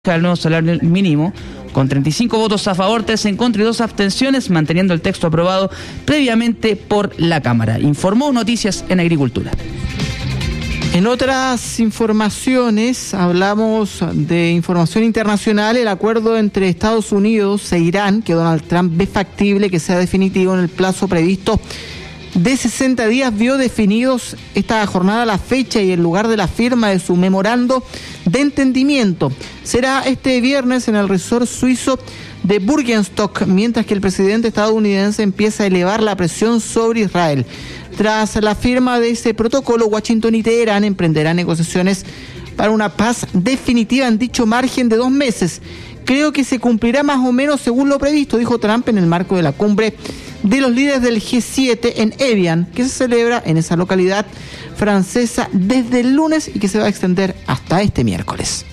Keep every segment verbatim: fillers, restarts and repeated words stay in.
al nuevo salario mínimo, con treinta y cinco votos a favor, tres en contra y dos abstenciones, manteniendo el texto aprobado previamente por la Cámara. Informó Noticias en Agricultura. En otras informaciones, hablamos de información internacional. El acuerdo entre Estados Unidos e Irán, que Donald Trump ve factible que sea definitivo en el plazo previsto de sesenta días, vio definidos esta jornada la fecha y el lugar de la firma de su memorando de entendimiento. Será este viernes en el resort suizo de Bürgenstock, mientras que el presidente estadounidense empieza a elevar la presión sobre Israel. Tras la firma de ese protocolo, Washington y Teherán emprenderán negociaciones para una paz definitiva en dicho margen de dos meses. Creo que se cumplirá más o menos según lo previsto, dijo Trump en el marco de la cumbre de los líderes del G siete en Evian, que se celebra en esa localidad francesa desde el lunes y que se va a extender hasta este miércoles.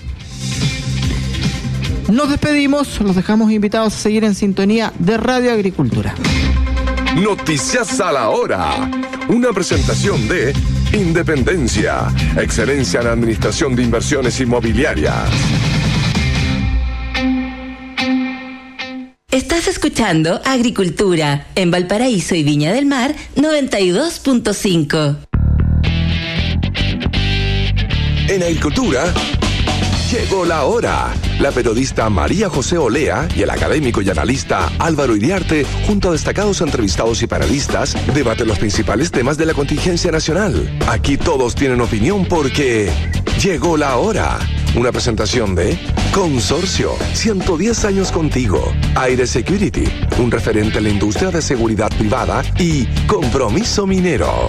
Nos despedimos, los dejamos invitados a seguir en sintonía de Radio Agricultura. Noticias a la hora. Una presentación de Independencia, excelencia en administración de inversiones inmobiliarias. Estás escuchando Agricultura en Valparaíso y Viña del Mar noventa y dos punto cinco. En Agricultura llegó la hora. La periodista María José Olea y el académico y analista Álvaro Iriarte, junto a destacados entrevistados y panelistas, debaten los principales temas de la contingencia nacional. Aquí todos tienen opinión porque llegó la hora. Una presentación de Consorcio, ciento diez años contigo, Aire Security, un referente en la industria de seguridad privada, y Compromiso Minero.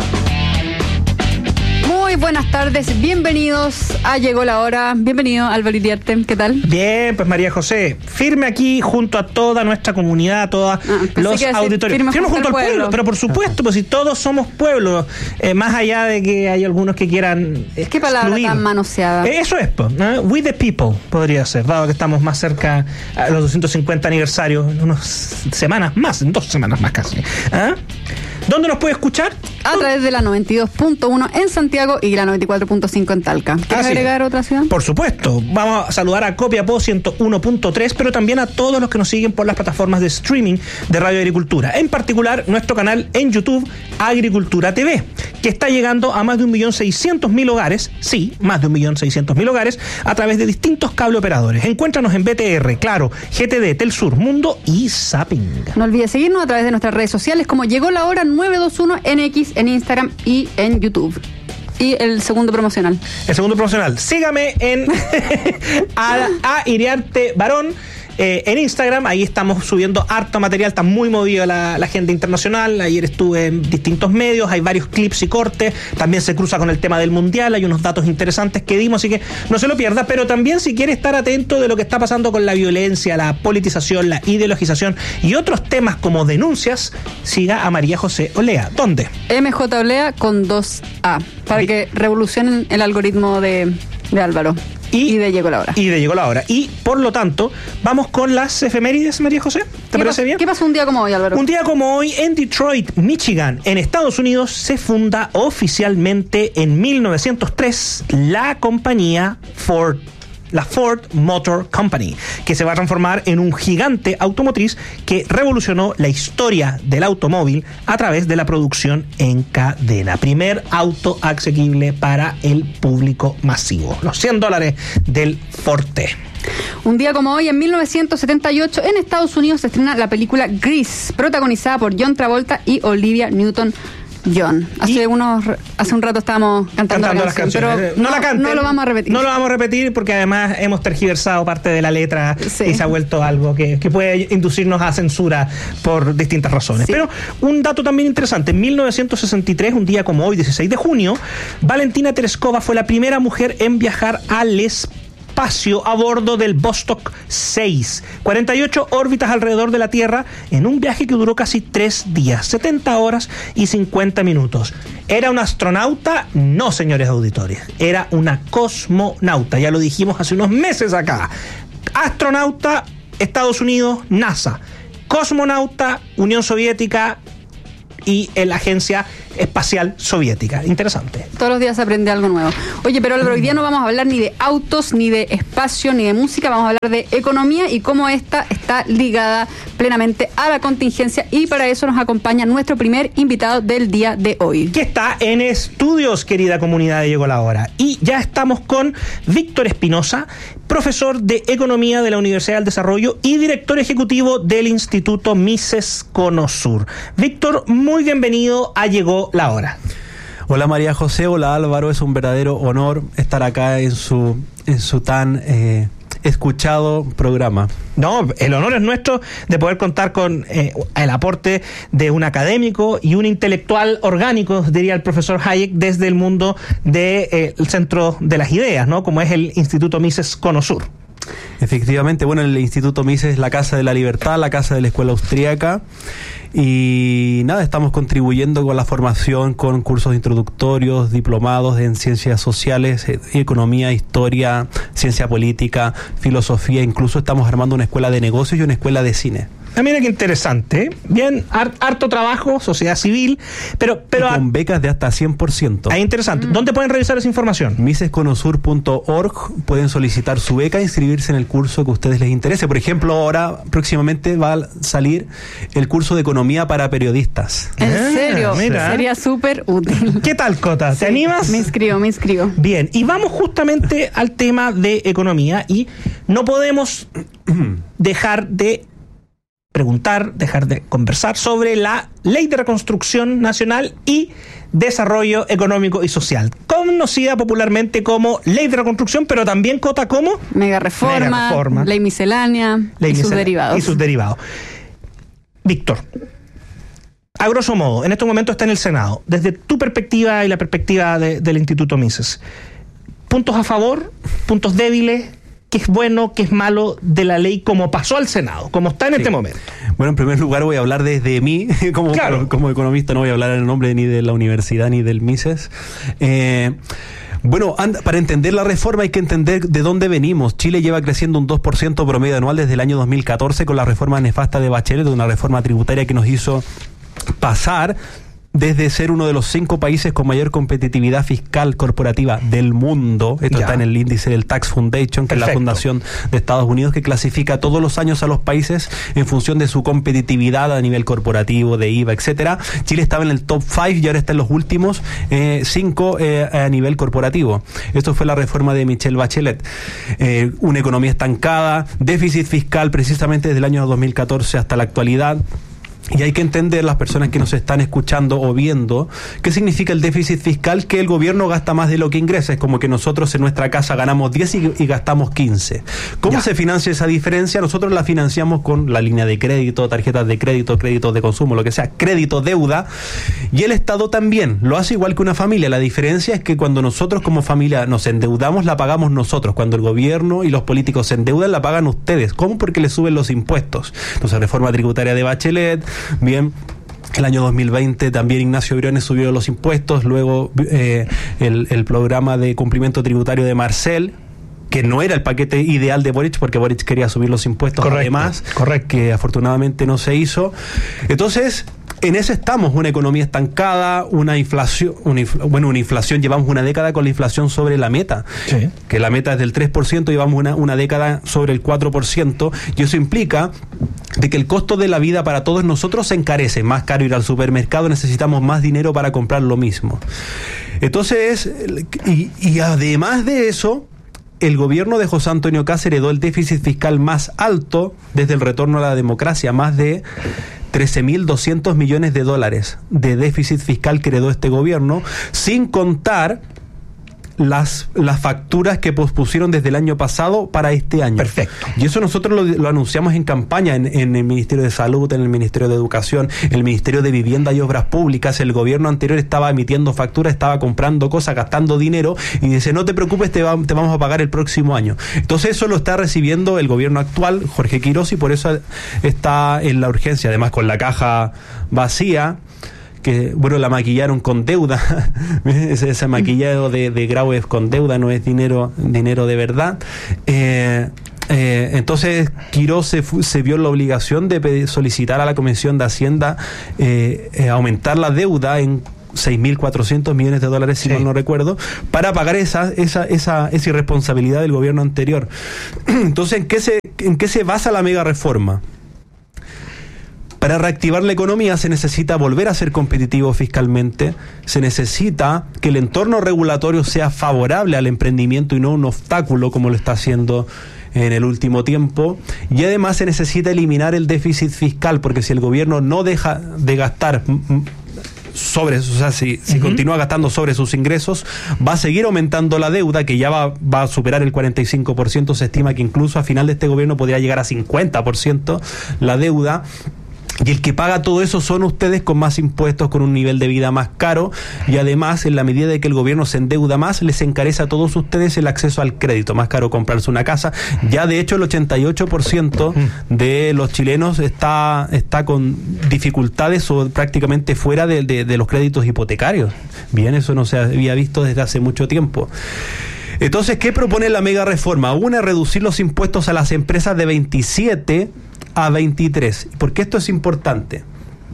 Muy buenas tardes, bienvenidos a Llegó la Hora. Bienvenido, Álvaro Iriarte, ¿qué tal? Bien, pues María José, firme aquí junto a toda nuestra comunidad, todos ah, los auditores. Firme, firme junto al pueblo. pueblo, pero por supuesto, pues si todos somos pueblo, eh, más allá de que hay algunos que quieran eh, ¿Qué palabra excluir. Tan manoseada? Eh, eso es, pues, ¿no? We the people podría ser, dado que estamos más cerca a los doscientos cincuenta aniversarios, en unas semanas más, en dos semanas más casi. ¿Ah? ¿Dónde nos puede escuchar? A través de la noventa y dos punto uno en Santiago y la noventa y cuatro punto cinco en Talca. ¿Quieres ah, agregar sí. otra ciudad? Por supuesto. Vamos a saludar a Copiapó ciento uno punto tres, pero también a todos los que nos siguen por las plataformas de streaming de Radio Agricultura. En particular, nuestro canal en YouTube, Agricultura T V, que está llegando a más de un millón seiscientos mil hogares, sí, más de un millón seiscientos mil hogares, a través de distintos cable operadores. Encuéntranos en B T R, Claro, G T D, Telsur, Mundo y Zapping. No olvides seguirnos a través de nuestras redes sociales como Llegó la Hora nueve dos uno en X, en Instagram y en YouTube. Y el segundo promocional. El segundo promocional. Sígame en a, a Iriarte Barón. Eh, en Instagram, ahí estamos subiendo harto material, está muy movida la, la agenda internacional. Ayer estuve en distintos medios, hay varios clips y cortes, también se cruza con el tema del mundial, hay unos datos interesantes que dimos, así que no se lo pierda. Pero también, si quiere estar atento de lo que está pasando con la violencia, la politización, la ideologización y otros temas como denuncias, siga a María José Olea. ¿Dónde? M J Olea con dos A, para que revolucionen el algoritmo de, de Álvaro. Y, y de Llegó la Hora. Y de Llegó la Hora. Y, por lo tanto, vamos con las efemérides, María José. ¿Te parece bien? ¿Qué pasó un día como hoy, Álvaro? Un día como hoy, en Detroit, Michigan, en Estados Unidos, se funda oficialmente en mil novecientos tres la compañía Ford. La Ford Motor Company, que se va a transformar en un gigante automotriz que revolucionó la historia del automóvil a través de la producción en cadena. Primer auto asequible para el público masivo. Los cien dólares del Forte. Un día como hoy, en mil novecientos setenta y ocho, en Estados Unidos se estrena la película Grease, protagonizada por John Travolta y Olivia Newton John. Hace unos hace un rato estábamos cantando, cantando la canción, las canciones. Pero no, no la canten. No lo vamos a repetir. No lo vamos a repetir porque además hemos tergiversado parte de la letra, sí, y se ha vuelto algo que, que puede inducirnos a censura por distintas razones. Sí. Pero un dato también interesante. En mil novecientos sesenta y tres, un día como hoy, dieciséis de junio, Valentina Tereskova fue la primera mujer en viajar al espacio a bordo del Vostok seis. cuarenta y ocho órbitas alrededor de la Tierra en un viaje que duró casi tres días, setenta horas y cincuenta minutos. ¿Era una astronauta? No, señores auditores. Era una cosmonauta. Ya lo dijimos hace unos meses acá. Astronauta, Estados Unidos, NASA. Cosmonauta, Unión Soviética, y en la Agencia Espacial Soviética. Interesante. Todos los días se aprende algo nuevo. Oye, pero Álvaro, hoy día no vamos a hablar ni de autos, ni de espacio, ni de música, vamos a hablar de economía y cómo esta está ligada plenamente a la contingencia, y para eso nos acompaña nuestro primer invitado del día de hoy. Que está en estudios, querida comunidad de Llegó la Hora. Y ya estamos con Víctor Espinosa, profesor de Economía de la Universidad del Desarrollo y director ejecutivo del Instituto Mises Conosur. Víctor, muy bienvenido a Llegó la Hora. Hola María José, hola Álvaro, es un verdadero honor estar acá en su, en su tan eh, escuchado programa. No, el honor es nuestro de poder contar con eh, el aporte de un académico y un intelectual orgánico, diría el profesor Hayek, desde el mundo del de, eh, Centro de las Ideas, ¿no? Como es el Instituto Mises Conosur. Efectivamente, bueno, el Instituto Mises es la Casa de la Libertad, la Casa de la Escuela Austríaca, y nada, estamos contribuyendo con la formación, con cursos introductorios, diplomados en ciencias sociales, economía, historia, ciencia política, filosofía, incluso estamos armando una escuela de negocios y una escuela de cine. Ah, mira qué interesante. Bien, harto trabajo, sociedad civil, pero... pero y con becas de hasta cien por ciento. Ah, interesante. Mm. ¿Dónde pueden revisar esa información? mises conosur punto org. Pueden solicitar su beca e inscribirse en el curso que a ustedes les interese. Por ejemplo, ahora próximamente va a salir el curso de economía para periodistas. ¿En ah, serio? Mira. Sería súper útil. ¿Qué tal, Cota? ¿Te sí, animas? Me inscribo, me inscribo. Bien, y vamos justamente al tema de economía, y no podemos dejar de preguntar, dejar de conversar sobre la Ley de Reconstrucción Nacional y Desarrollo Económico y Social, conocida popularmente como Ley de Reconstrucción, pero también, Cota, como Mega Reforma, Mega Reforma. Ley Miscelánea Ley y miscelánea, sus derivados. Y sus derivados. Víctor, a grosso modo, en estos momentos está en el Senado. Desde tu perspectiva y la perspectiva de, del Instituto Mises, puntos a favor, puntos débiles, qué es bueno, qué es malo de la ley como pasó al Senado, como está en sí. este momento. Bueno, en primer lugar voy a hablar desde mí, como, claro. como economista, no voy a hablar en el nombre ni de la universidad ni del Mises. Eh, Bueno, anda, para entender la reforma hay que entender de dónde venimos. Chile lleva creciendo un dos por ciento promedio anual desde el año dos mil catorce con la reforma nefasta de Bachelet, una reforma tributaria que nos hizo pasar desde ser uno de los cinco países con mayor competitividad fiscal corporativa del mundo. Esto ya. está en el índice del Tax Foundation, que Perfecto. es la fundación de Estados Unidos, que clasifica todos los años a los países en función de su competitividad a nivel corporativo, de I V A, etcétera. Chile estaba en el top cinco y ahora está en los últimos eh, cinco eh, a nivel corporativo. Esto fue la reforma de Michelle Bachelet. Eh, una economía estancada, déficit fiscal precisamente desde el año dos mil catorce hasta la actualidad. Y hay que entender, las personas que nos están escuchando o viendo, qué significa el déficit fiscal, que el gobierno gasta más de lo que ingresa. Es como que nosotros en nuestra casa ganamos diez y, y gastamos quince. ¿Cómo ya. se financia esa diferencia? Nosotros la financiamos con la línea de crédito, tarjetas de crédito, créditos de consumo, lo que sea, crédito, deuda. Y el Estado también lo hace igual que una familia. La diferencia es que cuando nosotros como familia nos endeudamos, la pagamos nosotros. Cuando el gobierno y los políticos se endeudan, la pagan ustedes. ¿Cómo? Porque les suben los impuestos. Entonces, reforma tributaria de Bachelet. Bien, el año dos mil veinte también Ignacio Briones subió los impuestos, luego eh, el, el programa de cumplimiento tributario de Marcel, que no era el paquete ideal de Boric, porque Boric quería subir los impuestos correcto, además, correcto. que afortunadamente no se hizo. Entonces, en eso estamos, una economía estancada, una inflación, una infl- bueno, una inflación, llevamos una década con la inflación sobre la meta, sí. que la meta es del tres por ciento, llevamos una, una década sobre el cuatro por ciento, y eso implica de que el costo de la vida para todos nosotros se encarece, más caro ir al supermercado, necesitamos más dinero para comprar lo mismo. Entonces, y, y además de eso, el gobierno de José Antonio Kast heredó el déficit fiscal más alto desde el retorno a la democracia, más de trece mil doscientos millones de dólares de déficit fiscal que heredó este gobierno, sin contar las, las facturas que pospusieron desde el año pasado para este año. Perfecto. Y eso nosotros lo, lo anunciamos en campaña en, en el Ministerio de Salud, en el Ministerio de Educación, en el Ministerio de Vivienda y Obras Públicas. El gobierno anterior estaba emitiendo facturas, estaba comprando cosas, gastando dinero, y dice, no te preocupes, te, va, te vamos a pagar el próximo año. Entonces eso lo está recibiendo el gobierno actual, Jorge Quirós, y por eso está en la urgencia, además con la caja vacía, que bueno, la maquillaron con deuda. ese, ese maquillado de, de Grau es con deuda, no es dinero dinero de verdad. Eh, Eh, entonces Quirós se, se vio en la obligación de pedir, solicitar a la Comisión de Hacienda eh, eh, aumentar la deuda en seis mil cuatrocientos millones de dólares, si sí. mal no recuerdo, para pagar esa, esa, esa, esa irresponsabilidad del gobierno anterior. Entonces, ¿en qué se, en qué se basa la mega reforma? Para reactivar la economía se necesita volver a ser competitivo fiscalmente, se necesita que el entorno regulatorio sea favorable al emprendimiento y no un obstáculo como lo está haciendo en el último tiempo, y además se necesita eliminar el déficit fiscal, porque si el gobierno no deja de gastar sobre, o sea, si, si uh-huh. continúa gastando sobre sus ingresos, va a seguir aumentando la deuda, que ya va, va a superar el cuarenta y cinco por ciento, se estima que incluso a final de este gobierno podría llegar a cincuenta por ciento la deuda. Y el que paga todo eso son ustedes, con más impuestos, con un nivel de vida más caro, y además, en la medida de que el gobierno se endeuda más, les encarece a todos ustedes el acceso al crédito. Más caro comprarse una casa. Ya de hecho el ochenta y ocho por ciento de los chilenos está, está con dificultades o prácticamente fuera de, de, de los créditos hipotecarios. Bien, eso no se había visto desde hace mucho tiempo. Entonces, ¿qué propone la mega reforma? Una, reducir los impuestos a las empresas de veintisiete a veintitrés. ¿Por qué esto es importante?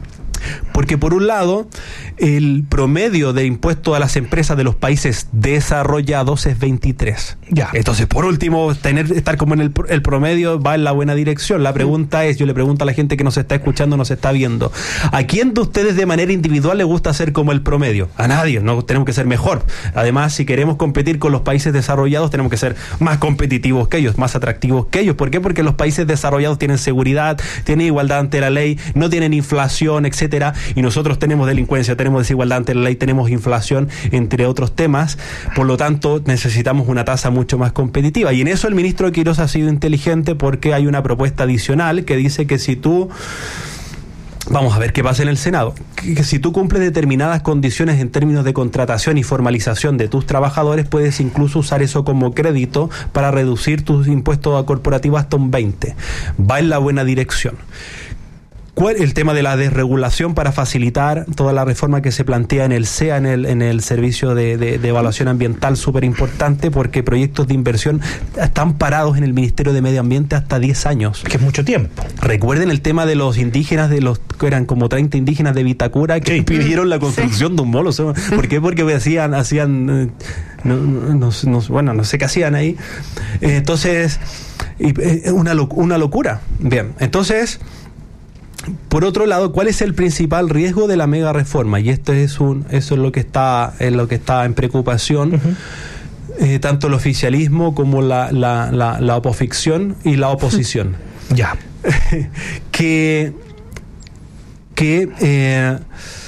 Porque por un lado, el promedio de impuesto a las empresas de los países desarrollados es veintitrés. Ya. Entonces, por último, tener estar como en el, el promedio va en la buena dirección. La pregunta es, yo le pregunto a la gente que nos está escuchando, nos está viendo, ¿a quién de ustedes de manera individual le gusta ser como el promedio? A nadie, no tenemos que ser mejor. Además, si queremos competir con los países desarrollados, tenemos que ser más competitivos que ellos, más atractivos que ellos. ¿Por qué? Porque los países desarrollados tienen seguridad, tienen igualdad ante la ley, no tienen inflación, etcétera. Y nosotros tenemos delincuencia, tenemos desigualdad ante la ley, tenemos inflación, entre otros temas. Por lo tanto, necesitamos una tasa mucho más competitiva. Y en eso el ministro Quirós ha sido inteligente, porque hay una propuesta adicional que dice que si tú... Vamos a ver qué pasa en el Senado. Que, que si tú cumples determinadas condiciones en términos de contratación y formalización de tus trabajadores, puedes incluso usar eso como crédito para reducir tus impuestos corporativos hasta un veinte. Va en la buena dirección. ¿Cuál? El tema de la desregulación para facilitar toda la reforma que se plantea en el S E A, en el, en el Servicio de, de, de Evaluación Ambiental, súper importante, porque proyectos de inversión están parados en el Ministerio de Medio Ambiente hasta diez años. Que es mucho tiempo. Recuerden el tema de los indígenas, de los que eran como treinta indígenas de Vitacura, que sí. pidieron la construcción sí. de un molo. ¿Por qué? Porque hacían, hacían no, no, no, bueno, no sé qué hacían ahí. Entonces, una, una locura. Bien, entonces... Por otro lado, ¿cuál es el principal riesgo de la mega reforma? Y esto es un, eso es lo que está, es lo que está en preocupación, uh-huh. eh, tanto el oficialismo como la, la, la, la oposición y la oposición. Ya. que que eh,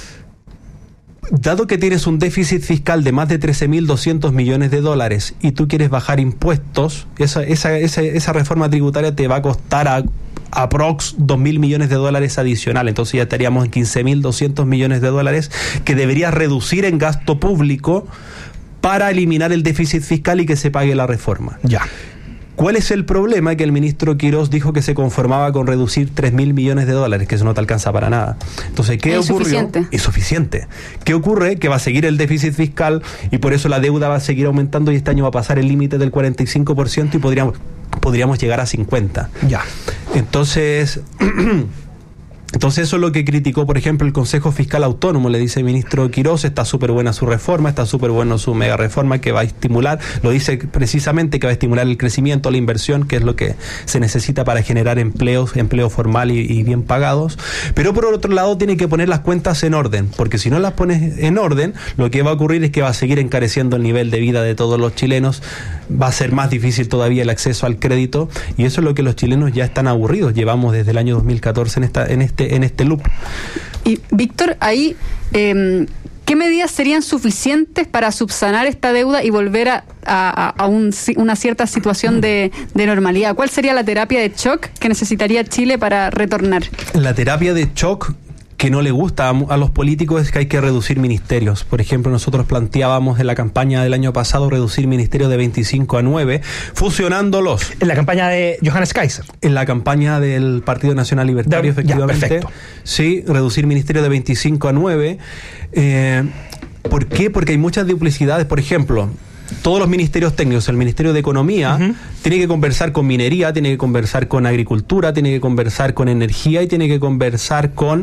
dado que tienes un déficit fiscal de más de trece mil doscientos millones de dólares y tú quieres bajar impuestos, esa, esa, esa, esa reforma tributaria te va a costar a aprox dos mil millones de dólares adicional. Entonces ya estaríamos en quince mil doscientos millones de dólares que deberías reducir en gasto público para eliminar el déficit fiscal y que se pague la reforma. Ya. ¿Cuál es el problema? Que el ministro Quirós dijo que se conformaba con reducir tres mil millones de dólares, que eso no te alcanza para nada. Entonces, ¿qué ocurrió? Insuficiente. Insuficiente. ¿Qué ocurre? Que va a seguir el déficit fiscal y por eso la deuda va a seguir aumentando y este año va a pasar el límite del cuarenta y cinco por ciento y podríamos, podríamos llegar a cincuenta. Ya. Entonces... Entonces eso es lo que criticó, por ejemplo, el Consejo Fiscal Autónomo. Le dice el ministro Quirós, está súper buena su reforma, está súper buena su mega reforma que va a estimular, lo dice precisamente que va a estimular el crecimiento, la inversión, que es lo que se necesita para generar empleos, empleo formal y, y bien pagados. Pero por otro lado tiene que poner las cuentas en orden, porque si no las pones en orden, lo que va a ocurrir es que va a seguir encareciendo el nivel de vida de todos los chilenos, va a ser más difícil todavía el acceso al crédito, y eso es lo que los chilenos ya están aburridos. Llevamos desde el año dos mil catorce en esta en este en este loop. Y Víctor, ahí eh, ¿qué medidas serían suficientes para subsanar esta deuda y volver a, a, a un, una cierta situación de, de normalidad? ¿Cuál sería la terapia de shock que necesitaría Chile para retornar? La terapia de shock que no le gusta a, a los políticos es que hay que reducir ministerios. Por ejemplo, nosotros planteábamos en la campaña del año pasado reducir ministerios de veinticinco a nueve, fusionándolos. En la campaña de Johannes Kaiser. En la campaña del Partido Nacional Libertario, de, efectivamente. Ya, perfecto. Sí, reducir ministerios de veinticinco a nueve. Eh, ¿Por qué? Porque hay muchas duplicidades. Por ejemplo, todos los ministerios técnicos, el Ministerio de Economía, uh-huh. tiene que conversar con minería, tiene que conversar con agricultura, tiene que conversar con energía y tiene que conversar con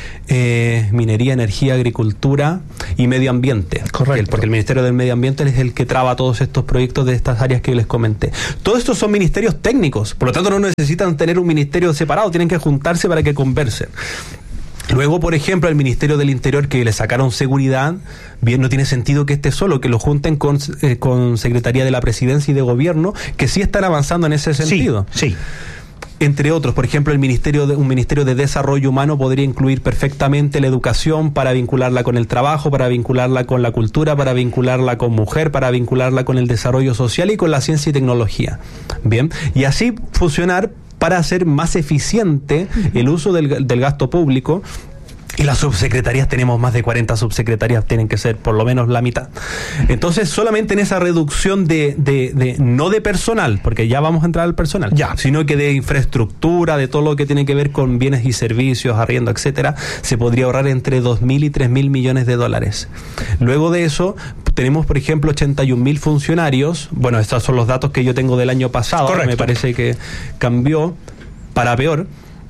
eh, minería, energía, agricultura y medio ambiente. Correcto. Porque el Ministerio del Medio Ambiente es el que traba todos estos proyectos de estas áreas que les comenté. Todos estos son ministerios técnicos, por lo tanto no necesitan tener un ministerio separado, tienen que juntarse para que conversen. Luego, por ejemplo, el Ministerio del Interior, que le sacaron seguridad, bien, no tiene sentido que esté solo, que lo junten con, eh, con Secretaría de la Presidencia y de Gobierno, que sí están avanzando en ese sentido. Sí, sí. Entre otros, por ejemplo, el ministerio de, un Ministerio de Desarrollo Humano podría incluir perfectamente la educación para vincularla con el trabajo, para vincularla con la cultura, para vincularla con mujer, para vincularla con el desarrollo social y con la ciencia y tecnología. Bien, y así funcionar para hacer más eficiente el uso del, del gasto público. Y las subsecretarías, tenemos más de cuarenta subsecretarías, tienen que ser por lo menos la mitad. Entonces, solamente en esa reducción de, de, de no de personal, porque ya vamos a entrar al personal, ya. sino que de infraestructura, de todo lo que tiene que ver con bienes y servicios, arriendo, etcétera, se podría ahorrar entre dos mil y tres mil millones de dólares. Luego de eso, tenemos, por ejemplo, ochenta y un mil funcionarios. Bueno, estos son los datos que yo tengo del año pasado. Correcto. Me parece que cambió para peor.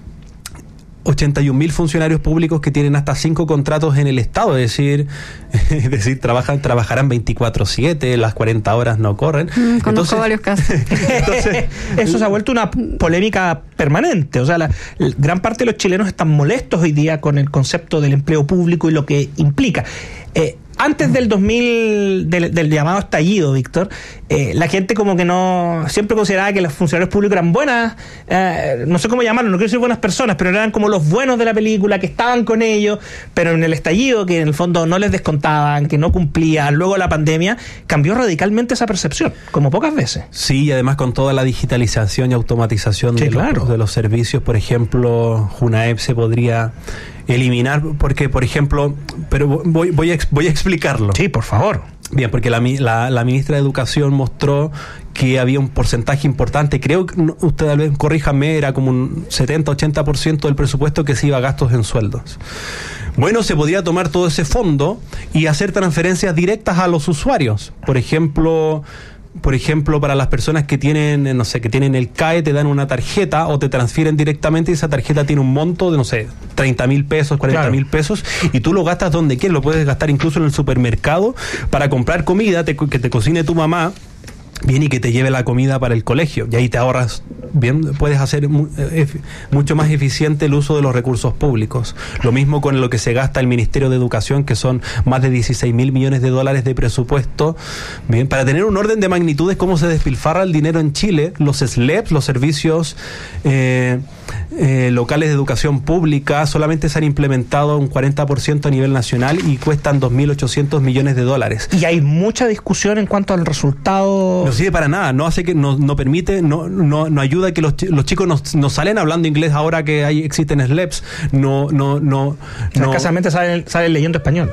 ochenta y un mil funcionarios públicos que tienen hasta cinco contratos en el Estado, es decir, es decir trabajan trabajarán veinticuatro siete, las cuarenta horas no corren. Mm, conozco entonces, varios casos. Entonces, eso se ha vuelto una polémica permanente. O sea, la, la gran parte de los chilenos están molestos hoy día con el concepto del empleo público y lo que implica. Eh, Antes del dos mil, del, del llamado estallido, Víctor, eh, la gente como que no, siempre consideraba que los funcionarios públicos eran buenas, eh, no sé cómo llamarlo, no quiero decir buenas personas, pero eran como los buenos de la película, que estaban con ellos, pero en el estallido, que en el fondo no les descontaban, que no cumplían, luego la pandemia, cambió radicalmente esa percepción, como pocas veces. Sí, y además con toda la digitalización y automatización sí, de, claro. los, de los servicios, por ejemplo, Junaep se podría eliminar, porque, por ejemplo, pero voy, voy, a, voy a explicarlo. Sí, por favor. Bien, porque la, la, la ministra de Educación mostró que había un porcentaje importante, creo que usted tal vez corríjame, era como un setenta a ochenta por ciento del presupuesto que se iba a gastos en sueldos. Bueno, se podría tomar todo ese fondo y hacer transferencias directas a los usuarios. Por ejemplo... Por ejemplo, para las personas que tienen, no sé, que tienen el C A E, te dan una tarjeta o te transfieren directamente y esa tarjeta tiene un monto de, no sé, treinta mil pesos, cuarenta mil pesos, y tú lo gastas donde quieras, lo puedes gastar incluso en el supermercado para comprar comida, te, que te cocine tu mamá, bien, y que te lleve la comida para el colegio, y ahí te ahorras, bien, puedes hacer mu- eh, mucho más eficiente el uso de los recursos públicos. Lo mismo con lo que se gasta el Ministerio de Educación, que son más de dieciséis mil millones de dólares de presupuesto. Bien, para tener un orden de magnitudes cómo se despilfarra el dinero en Chile, los S L E Ps, los servicios eh, eh, locales de educación pública, solamente se han implementado un cuarenta por ciento a nivel nacional y cuestan dos mil ochocientos millones de dólares. Y hay mucha discusión en cuanto al resultado. No sirve para nada, no hace que, no, no permite, no, no, no ayuda a que los, los chicos nos, nos salen hablando inglés ahora que hay, existen S L E Ps, no, no, no, no. Escasamente salen, salen leyendo español.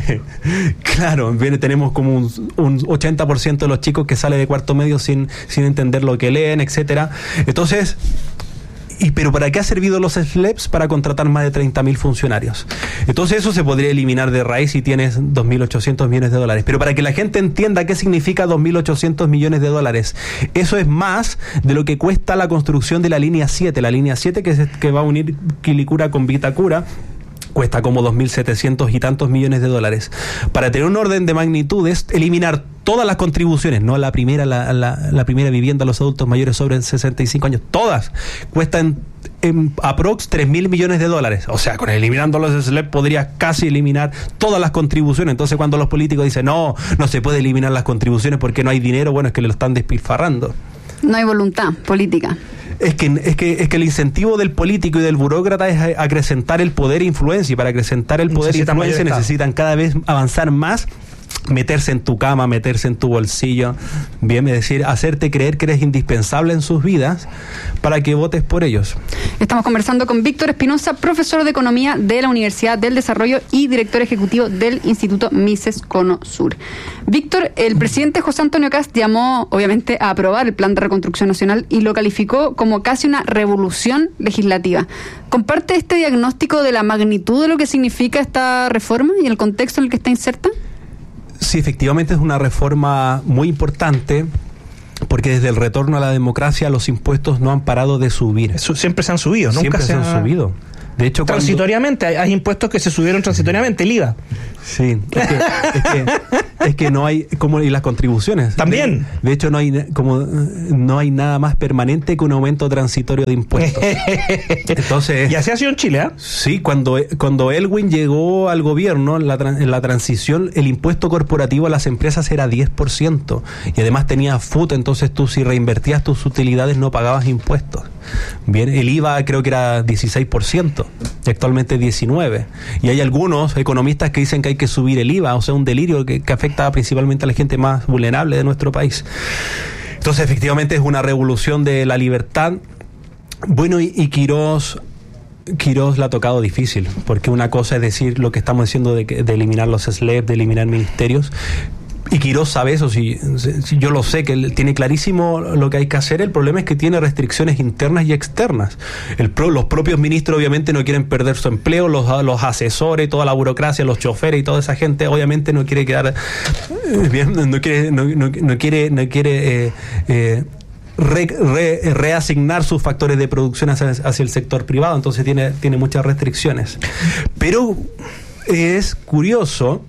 Claro, viene, tenemos como un, un ochenta por ciento de los chicos que sale de cuarto medio sin, sin entender lo que leen, etcétera. Entonces, ¿y pero para qué ha servido los S L E Ps? Para contratar más de treinta mil funcionarios. Entonces eso se podría eliminar de raíz si tienes dos mil ochocientos millones de dólares. Pero para que la gente entienda qué significa dos mil ochocientos millones de dólares, eso es más de lo que cuesta la construcción de la línea siete. La línea siete que, es, que va a unir Quilicura con Vitacura cuesta como dos mil setecientos y tantos millones de dólares. Para tener un orden de magnitudes, eliminar todas las contribuciones, no la primera, la, la, la primera vivienda a los adultos mayores sobre sesenta y cinco años, todas cuestan en aprox tres mil millones de dólares. O sea, con eliminando los S L E P podrías casi eliminar todas las contribuciones. Entonces, cuando los políticos dicen, no, no se puede eliminar las contribuciones porque no hay dinero, bueno, es que le lo están despilfarrando. No hay voluntad política. Es que, es que es que el incentivo del político y del burócrata es acrecentar el poder e influencia, y para acrecentar el poder e influencia necesitan cada vez avanzar más, meterse en tu cama, meterse en tu bolsillo, bien, es decir, hacerte creer que eres indispensable en sus vidas para que votes por ellos. Estamos conversando con Víctor Espinosa, profesor de Economía de la Universidad del Desarrollo y director ejecutivo del Instituto Mises Cono Sur. Víctor, el presidente José Antonio Kast llamó, obviamente, a aprobar el Plan de Reconstrucción Nacional y lo calificó como casi una revolución legislativa. ¿Comparte este diagnóstico de la magnitud de lo que significa esta reforma y el contexto en el que está inserta? Sí, efectivamente es una reforma muy importante, porque desde el retorno a la democracia los impuestos no han parado de subir. Eso siempre se han subido, nunca siempre se, se han ha... subido. De hecho, transitoriamente, cuando... hay, hay impuestos que se subieron transitoriamente, el I V A. Sí, es que, es que, es que no hay, como y las contribuciones. También. De, de hecho, no hay como no hay nada más permanente que un aumento transitorio de impuestos. Entonces, y así ha sido en Chile, ¿eh? Sí, cuando, cuando Elwin llegó al gobierno, en la, en la transición, el impuesto corporativo a las empresas era diez por ciento. Y además tenía F U T, entonces tú si reinvertías tus utilidades no pagabas impuestos. Bien, el I V A creo que era dieciséis por ciento, y actualmente diecinueve por ciento. Y hay algunos economistas que dicen que hay que subir el I V A, o sea, un delirio que, que afecta principalmente a la gente más vulnerable de nuestro país. Entonces, efectivamente, es una revolución de la libertad. Bueno, y, y Quirós... Quirós la ha tocado difícil, porque una cosa es decir lo que estamos diciendo de, de eliminar los S L E P, de eliminar ministerios. Y Quirós sabe eso, si, si yo lo sé, que él tiene clarísimo lo que hay que hacer. El problema es que tiene restricciones internas y externas. El pro, los propios ministros obviamente no quieren perder su empleo, los, los asesores, toda la burocracia, los choferes y toda esa gente obviamente no quiere quedar bien, no quiere, no, no, no quiere, no quiere eh, eh, Re, re, reasignar sus factores de producción hacia, hacia el sector privado, entonces tiene, tiene muchas restricciones. Pero es curioso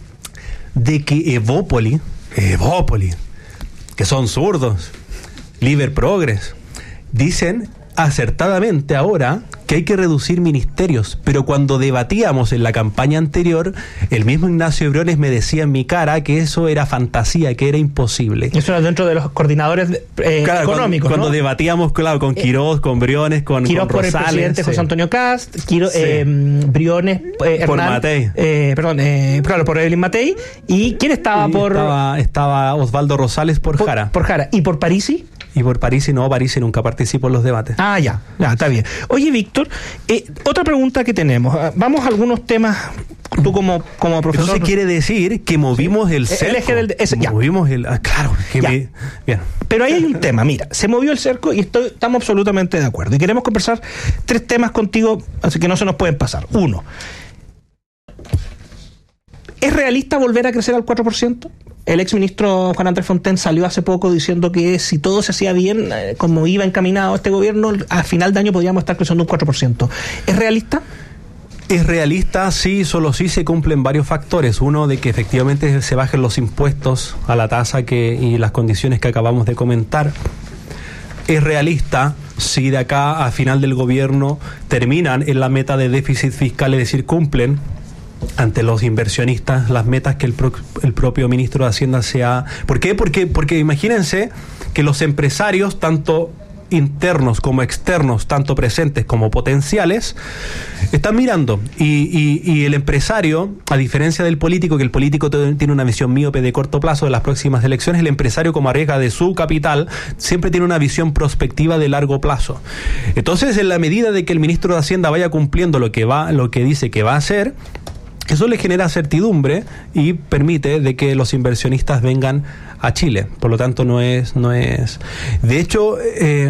de que Evópoli, Evópoli, que son zurdos, Liber Progress, dicen acertadamente ahora que hay que reducir ministerios, pero cuando debatíamos en la campaña anterior, el mismo Ignacio Briones me decía en mi cara que eso era fantasía, que era imposible. Eso era dentro de los coordinadores eh, claro, económicos, cuando, ¿no? cuando debatíamos, claro, con Quirós, con Briones, con, Quirós con por Rosales, el presidente sí. José Antonio Cast, Quirós, sí. eh, Briones eh, por Hernán, Matei, eh, perdón, eh, claro, por Evelyn Matei. ¿Y quién estaba y por...? Estaba, estaba Osvaldo Rosales por, por Jara. Por Jara. ¿Y por Parisi? Y por Parisi no, Parisi nunca participó en los debates. Ah, ya, ya, está bien. Oye, Víctor, eh, otra pregunta que tenemos. Vamos a algunos temas, tú como, como profesor. Entonces quiere decir que movimos sí. el cerco. El eje del... Ese, ya. Movimos el... Ah, claro. Que me, bien. Pero ahí hay un tema, mira, se movió el cerco y estoy, estamos absolutamente de acuerdo. Y queremos conversar tres temas contigo, así que no se nos pueden pasar. Uno, ¿es realista volver a crecer al cuatro por ciento? El exministro Juan Andrés Fontaine salió hace poco diciendo que si todo se hacía bien, eh, como iba encaminado este gobierno, a final de año podríamos estar creciendo un cuatro por ciento. ¿Es realista? Es realista, sí, solo sí se cumplen varios factores. Uno, de que efectivamente se bajen los impuestos a la tasa que y las condiciones que acabamos de comentar. Es realista si de acá a final del gobierno terminan en la meta de déficit fiscal, es decir, cumplen ante los inversionistas las metas que el, pro, el propio ministro de Hacienda se ha... ¿Por qué? Porque, porque imagínense que los empresarios, tanto internos como externos, tanto presentes como potenciales, están mirando y, y, y el empresario, a diferencia del político, que el político tiene una visión míope de corto plazo de las próximas elecciones, el empresario, como arriesga de su capital, siempre tiene una visión prospectiva de largo plazo. Entonces, en la medida de que el ministro de Hacienda vaya cumpliendo lo que va, lo que dice que va a hacer, eso le genera certidumbre y permite de que los inversionistas vengan a Chile. Por lo tanto, no es... no es. De hecho, eh,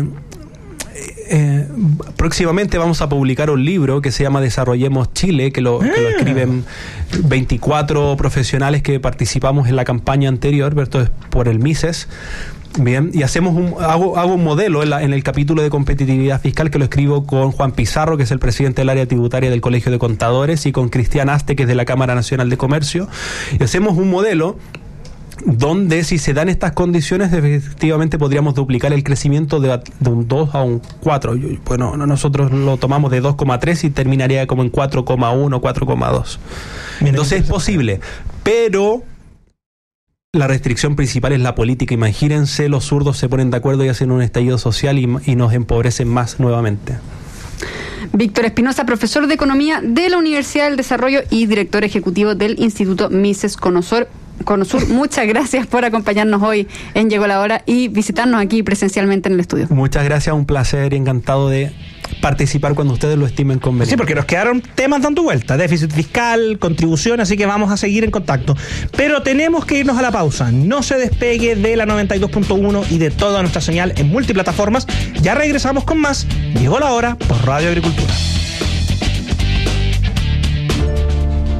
eh, próximamente vamos a publicar un libro que se llama Desarrollemos Chile, que lo, que lo escriben veinticuatro profesionales que participamos en la campaña anterior, esto es por el Mises. Bien, y hacemos un, hago, hago un modelo en, la, en el capítulo de competitividad fiscal que lo escribo con Juan Pizarro, que es el presidente del área tributaria del Colegio de Contadores, y con Cristian Aste, que es de la Cámara Nacional de Comercio, y hacemos un modelo donde si se dan estas condiciones efectivamente podríamos duplicar el crecimiento de, de un dos a un cuatro. Bueno, nosotros lo tomamos de dos coma tres y terminaría como en cuatro coma uno, cuatro coma dos. Entonces es posible, pero la restricción principal es la política. Imagínense, los zurdos se ponen de acuerdo y hacen un estallido social y, y nos empobrecen más nuevamente. Víctor Espinosa, profesor de Economía de la Universidad del Desarrollo y director ejecutivo del Instituto Mises Conosur. Conosur, muchas gracias por acompañarnos hoy en Llegó la Hora y visitarnos aquí presencialmente en el estudio. Muchas gracias, un placer y encantado de participar cuando ustedes lo estimen conveniente. Sí, porque nos quedaron temas dando vuelta, déficit fiscal, contribución, así que vamos a seguir en contacto. Pero tenemos que irnos a la pausa. No se despegue de la noventa y dos punto uno y de toda nuestra señal en multiplataformas. Ya regresamos con más. Llegó la Hora por Radio Agricultura. Desde hace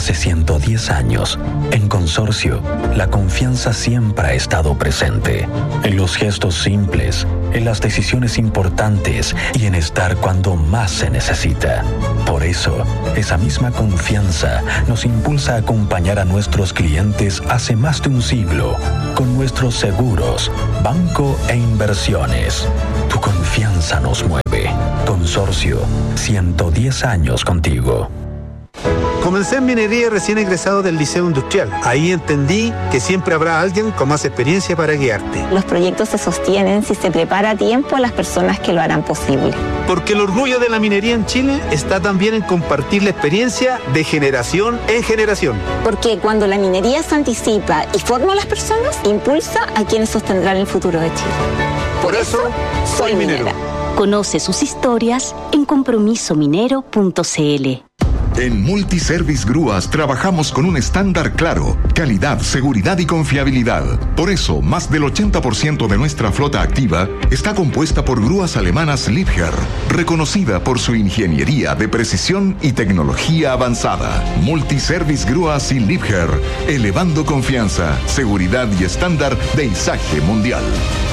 hace ciento diez años, en Consorcio, la confianza siempre ha estado presente. En los gestos simples, en las decisiones importantes y en estar cuando más se necesita. Por eso, esa misma confianza nos impulsa a acompañar a nuestros clientes hace más de un siglo con nuestros seguros, banco e inversiones. Tu confianza nos mueve. Consorcio, ciento diez años contigo. Comencé en minería recién egresado del Liceo Industrial. Ahí entendí que siempre habrá alguien con más experiencia para guiarte. Los proyectos se sostienen si se prepara a tiempo a las personas que lo harán posible. Porque el orgullo de la minería en Chile está también en compartir la experiencia de generación en generación. Porque cuando la minería se anticipa y forma a las personas, impulsa a quienes sostendrán el futuro de Chile. Por, Por eso, soy minero. minero. Conoce sus historias en compromiso minero punto c l. En Multiservice Grúas trabajamos con un estándar claro, calidad, seguridad y confiabilidad. Por eso, más del ochenta por ciento de nuestra flota activa está compuesta por grúas alemanas Liebherr, reconocida por su ingeniería de precisión y tecnología avanzada. Multiservice Grúas y Liebherr, elevando confianza, seguridad y estándar de izaje mundial.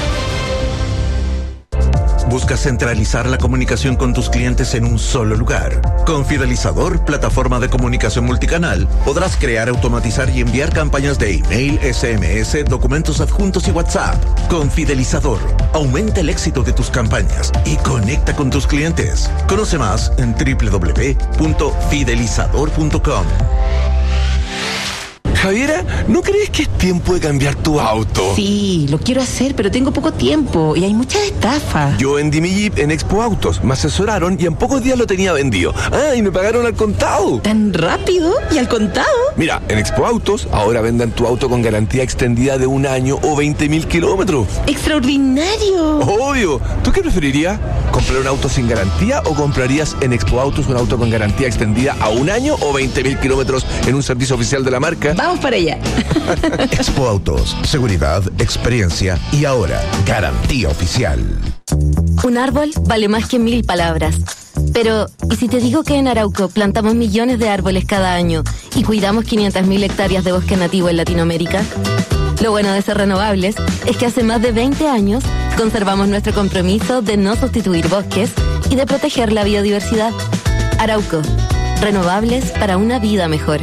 ¿Buscas centralizar la comunicación con tus clientes en un solo lugar? Con Fidelizador, plataforma de comunicación multicanal, podrás crear, automatizar y enviar campañas de email, S M S, documentos adjuntos y WhatsApp. Con Fidelizador, aumenta el éxito de tus campañas y conecta con tus clientes. Conoce más en doble u doble u doble u punto fidelizador punto com. Javiera, ¿no crees que es tiempo de cambiar tu auto? Sí, lo quiero hacer, pero tengo poco tiempo y hay muchas estafas. Yo vendí mi Jeep en Expo Autos, me asesoraron y en pocos días lo tenía vendido. Ah, y me pagaron al contado. ¿Tan rápido? ¿Y al contado? Mira, en Expo Autos ahora venden tu auto con garantía extendida de un año o veinte mil kilómetros. ¡Extraordinario! Obvio. ¿Tú qué preferirías? ¿Comprar un auto sin garantía o comprarías en Expo Autos un auto con garantía extendida a un año o veinte mil kilómetros en un servicio oficial de la marca? Vamos para allá. Expo Autos, seguridad, experiencia y ahora garantía oficial. Un árbol vale más que mil palabras. Pero, ¿y si te digo que en Arauco plantamos millones de árboles cada año y cuidamos quinientas mil hectáreas de bosque nativo en Latinoamérica? Lo bueno de ser renovables es que hace más de veinte años conservamos nuestro compromiso de no sustituir bosques y de proteger la biodiversidad. Arauco, renovables para una vida mejor.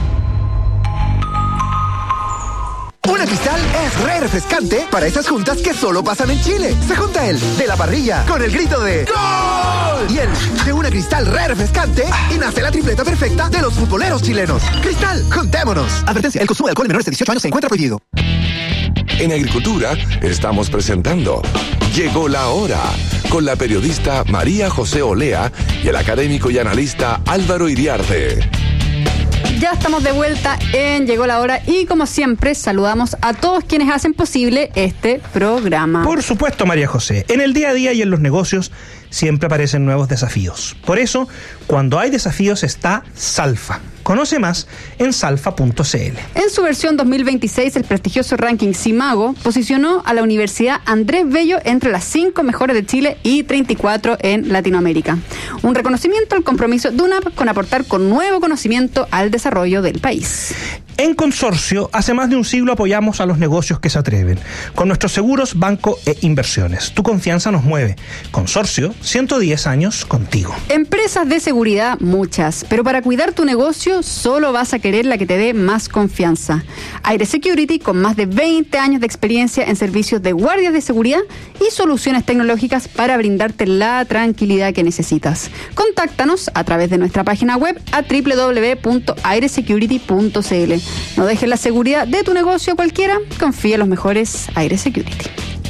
Una Cristal es re refrescante para esas juntas que solo pasan en Chile. Se junta el de la parrilla con el grito de ¡Gol! Y el de una Cristal re refrescante y nace la tripleta perfecta de los futboleros chilenos. Cristal, juntémonos. Advertencia, el consumo de alcohol en menores de dieciocho años se encuentra prohibido. En Agricultura estamos presentando Llegó la Hora con la periodista María José Olea y el académico y analista Álvaro Iriarte. Ya estamos de vuelta en Llegó la Hora y como siempre saludamos a todos quienes hacen posible este programa. Por supuesto, María José. En el día a día y en los negocios siempre aparecen nuevos desafíos. Por eso, cuando hay desafíos está Salfa. Conoce más en salfa punto c l. En su versión dos mil veintiséis, el prestigioso ranking Simago posicionó a la Universidad Andrés Bello entre las cinco mejores de Chile y treinta y cuatro en Latinoamérica. Un reconocimiento al compromiso de UNAP con aportar con nuevo conocimiento al desarrollo del país. En Consorcio, hace más de un siglo apoyamos a los negocios que se atreven, con nuestros seguros, banco e inversiones. Tu confianza nos mueve. Consorcio, ciento diez años contigo. Empresas de seguridad, muchas, pero para cuidar tu negocio solo vas a querer la que te dé más confianza. Aire Security, con más de veinte años de experiencia en servicios de guardias de seguridad y soluciones tecnológicas para brindarte la tranquilidad que necesitas. Contáctanos a través de nuestra página web a doble u doble u doble u punto aire security punto c l. No dejes la seguridad de tu negocio a cualquiera, confía en los mejores Aire Security.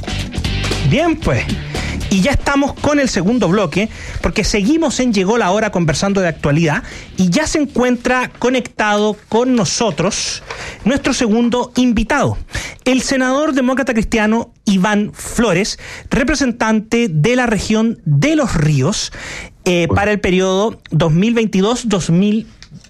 Bien, pues. Y ya estamos con el segundo bloque, porque seguimos en Llegó la Hora conversando de actualidad y ya se encuentra conectado con nosotros nuestro segundo invitado, el senador demócrata cristiano Iván Flores, representante de la región de Los Ríos eh, para el periodo dos mil veintidós a dos mil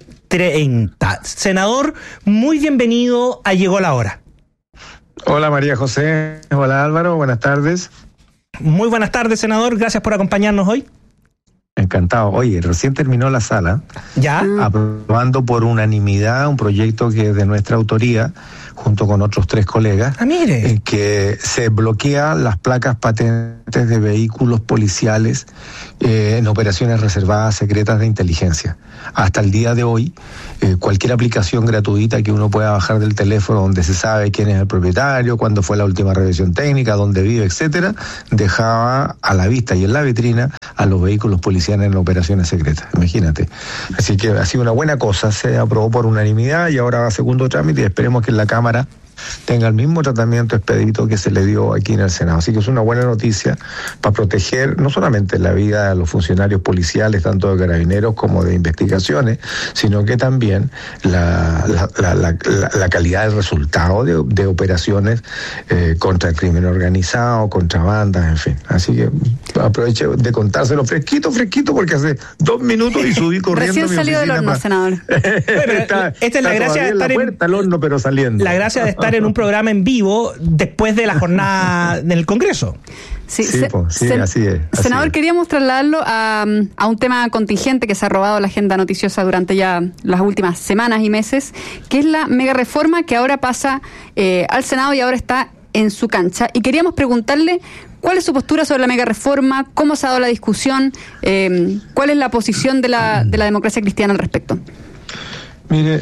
treinta. Senador, muy bienvenido a Llegó la Hora. Hola María José, hola Álvaro, buenas tardes. Muy buenas tardes, senador, gracias por acompañarnos hoy. Encantado. Oye, recién terminó la sala. ¿Ya? Aprobando por unanimidad un proyecto que es de nuestra autoría, junto con otros tres colegas. Ah, mire. En que se bloquean las placas patentes de vehículos policiales eh, en operaciones reservadas secretas de inteligencia. Hasta el día de hoy, eh, cualquier aplicación gratuita que uno pueda bajar del teléfono donde se sabe quién es el propietario, cuándo fue la última revisión técnica, dónde vive, etcétera, dejaba a la vista y en la vitrina a los vehículos policiales en operaciones secretas. Imagínate. Así que ha sido una buena cosa, se aprobó por unanimidad y ahora va a segundo trámite y esperemos que en la Cámara tenga el mismo tratamiento expedito que se le dio aquí en el Senado. Así que es una buena noticia para proteger no solamente la vida de los funcionarios policiales, tanto de carabineros como de investigaciones, sino que también la, la, la, la, la calidad del resultado de, de operaciones eh, contra el crimen organizado, contra bandas, en fin. Así que aproveche de contárselo fresquito, fresquito, porque hace dos minutos y subí corriendo. Recién salió del horno, para... senador. Esta es la gracia de estar en la puerta, el horno, pero saliendo. La gracia de estar en un programa en vivo después de la jornada del Congreso. Sí, sí, se, pues, sí sen, así es. Así senador, es. queríamos trasladarlo a, a un tema contingente que se ha robado la agenda noticiosa durante ya las últimas semanas y meses, que es la mega reforma que ahora pasa eh, al Senado y ahora está en su cancha. Y queríamos preguntarle cuál es su postura sobre la mega reforma, cómo se ha dado la discusión, eh, cuál es la posición de la, de la democracia cristiana al respecto. Mire,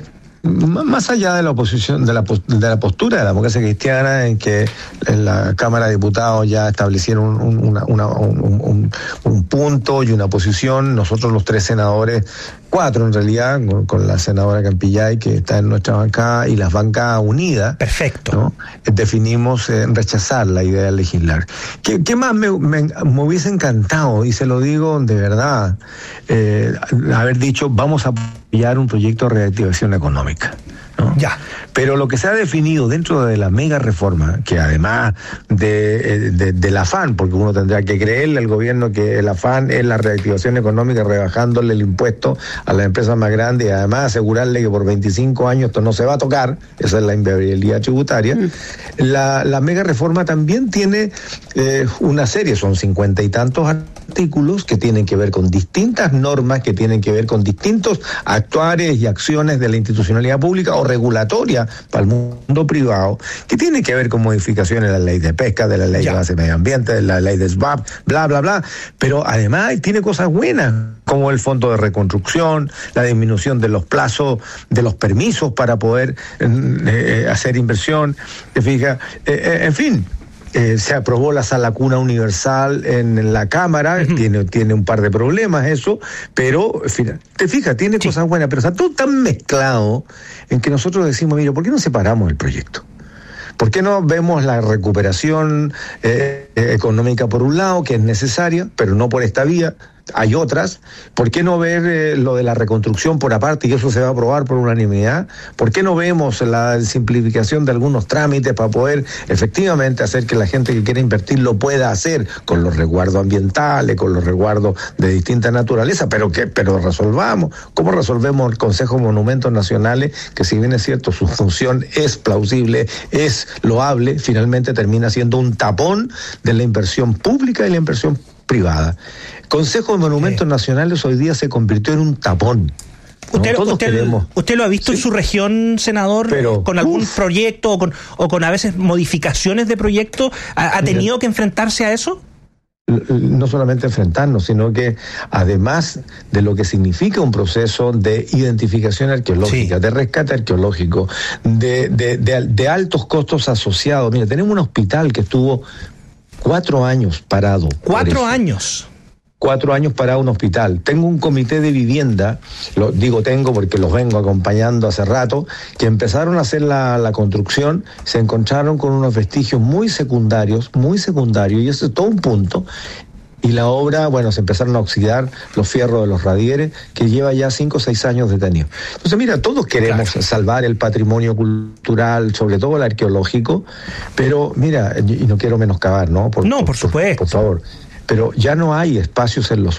más allá de la oposición, de la, de la postura de la democracia cristiana, en que en la Cámara de Diputados ya establecieron un, una, una, un, un, un punto y una posición, nosotros los tres senadores, cuatro en realidad, con, con la senadora Campillay, que está en nuestra bancada, y las bancadas unidas. Perfecto. ¿No? Definimos eh, rechazar la idea de legislar. ¿Qué, qué más me, me, me hubiese encantado, y se lo digo de verdad, eh, haber dicho, vamos a apoyar un proyecto de reactivación económica, ¿no? Ya. Pero lo que se ha definido dentro de la mega reforma, que además de, de, del afán, porque uno tendrá que creerle al gobierno que el afán es la reactivación económica, rebajándole el impuesto a las empresas más grandes y además asegurarle que por veinticinco años esto no se va a tocar, esa es la inviabilidad tributaria. Mm. La, la mega reforma también tiene eh, una serie, son cincuenta y tantos artículos que tienen que ver con distintas normas, que tienen que ver con distintos actuares y acciones de la institucionalidad pública o regulatoria para el mundo privado, que tiene que ver con modificaciones de la ley de pesca, de la ley ya. de base de medio ambiente, de la ley de S B A P, bla, bla, bla, pero además tiene cosas buenas, como el fondo de reconstrucción, la disminución de los plazos, de los permisos para poder eh, hacer inversión, ¿te fijas? Eh, eh, en fin. Eh, se aprobó la sala cuna universal en, en la Cámara, uh-huh. tiene, tiene un par de problemas eso, pero en fin, te fijas, tiene sí. cosas buenas, pero está todo tan mezclado en que nosotros decimos, mira, ¿por qué no separamos el proyecto? ¿Por qué no vemos la recuperación eh, económica por un lado, que es necesaria, pero no por esta vía? Hay otras. ¿Por qué no ver eh, lo de la reconstrucción por aparte y eso se va a aprobar por unanimidad? ¿Por qué no vemos la simplificación de algunos trámites para poder efectivamente hacer que la gente que quiera invertir lo pueda hacer con los resguardos ambientales, con los resguardos de distinta naturaleza, pero que pero resolvamos? ¿Cómo resolvemos el Consejo de Monumentos Nacionales, que si bien es cierto su función es plausible, es loable, finalmente termina siendo un tapón de la inversión pública y la inversión privada? Consejo de Monumentos sí. Nacionales hoy día se convirtió en un tapón. ¿Usted, ¿no? usted, queremos... ¿Usted lo ha visto sí. en su región, senador, Pero, con algún uf. proyecto o con, o con a veces modificaciones de proyecto? ¿Ha, ha tenido Mira, que enfrentarse a eso? No solamente enfrentarnos, sino que además de lo que significa un proceso de identificación arqueológica, sí. de rescate arqueológico, de, de, de, de altos costos asociados. Mira, tenemos un hospital que estuvo cuatro años parado. ¿Cuatro años? Cuatro años parado un hospital. Tengo un comité de vivienda, lo digo tengo porque los vengo acompañando hace rato, que empezaron a hacer la, la construcción, se encontraron con unos vestigios muy secundarios, muy secundarios, y eso es todo un punto. Y la obra, bueno, se empezaron a oxidar los fierros de los radieres, que lleva ya cinco o seis años detenido. Entonces, mira, todos queremos claro. salvar el patrimonio cultural, sobre todo el arqueológico, pero mira, y no quiero menoscabar, ¿no? Por, no, por, por supuesto. Por, por favor. Pero ya no hay espacios en los museos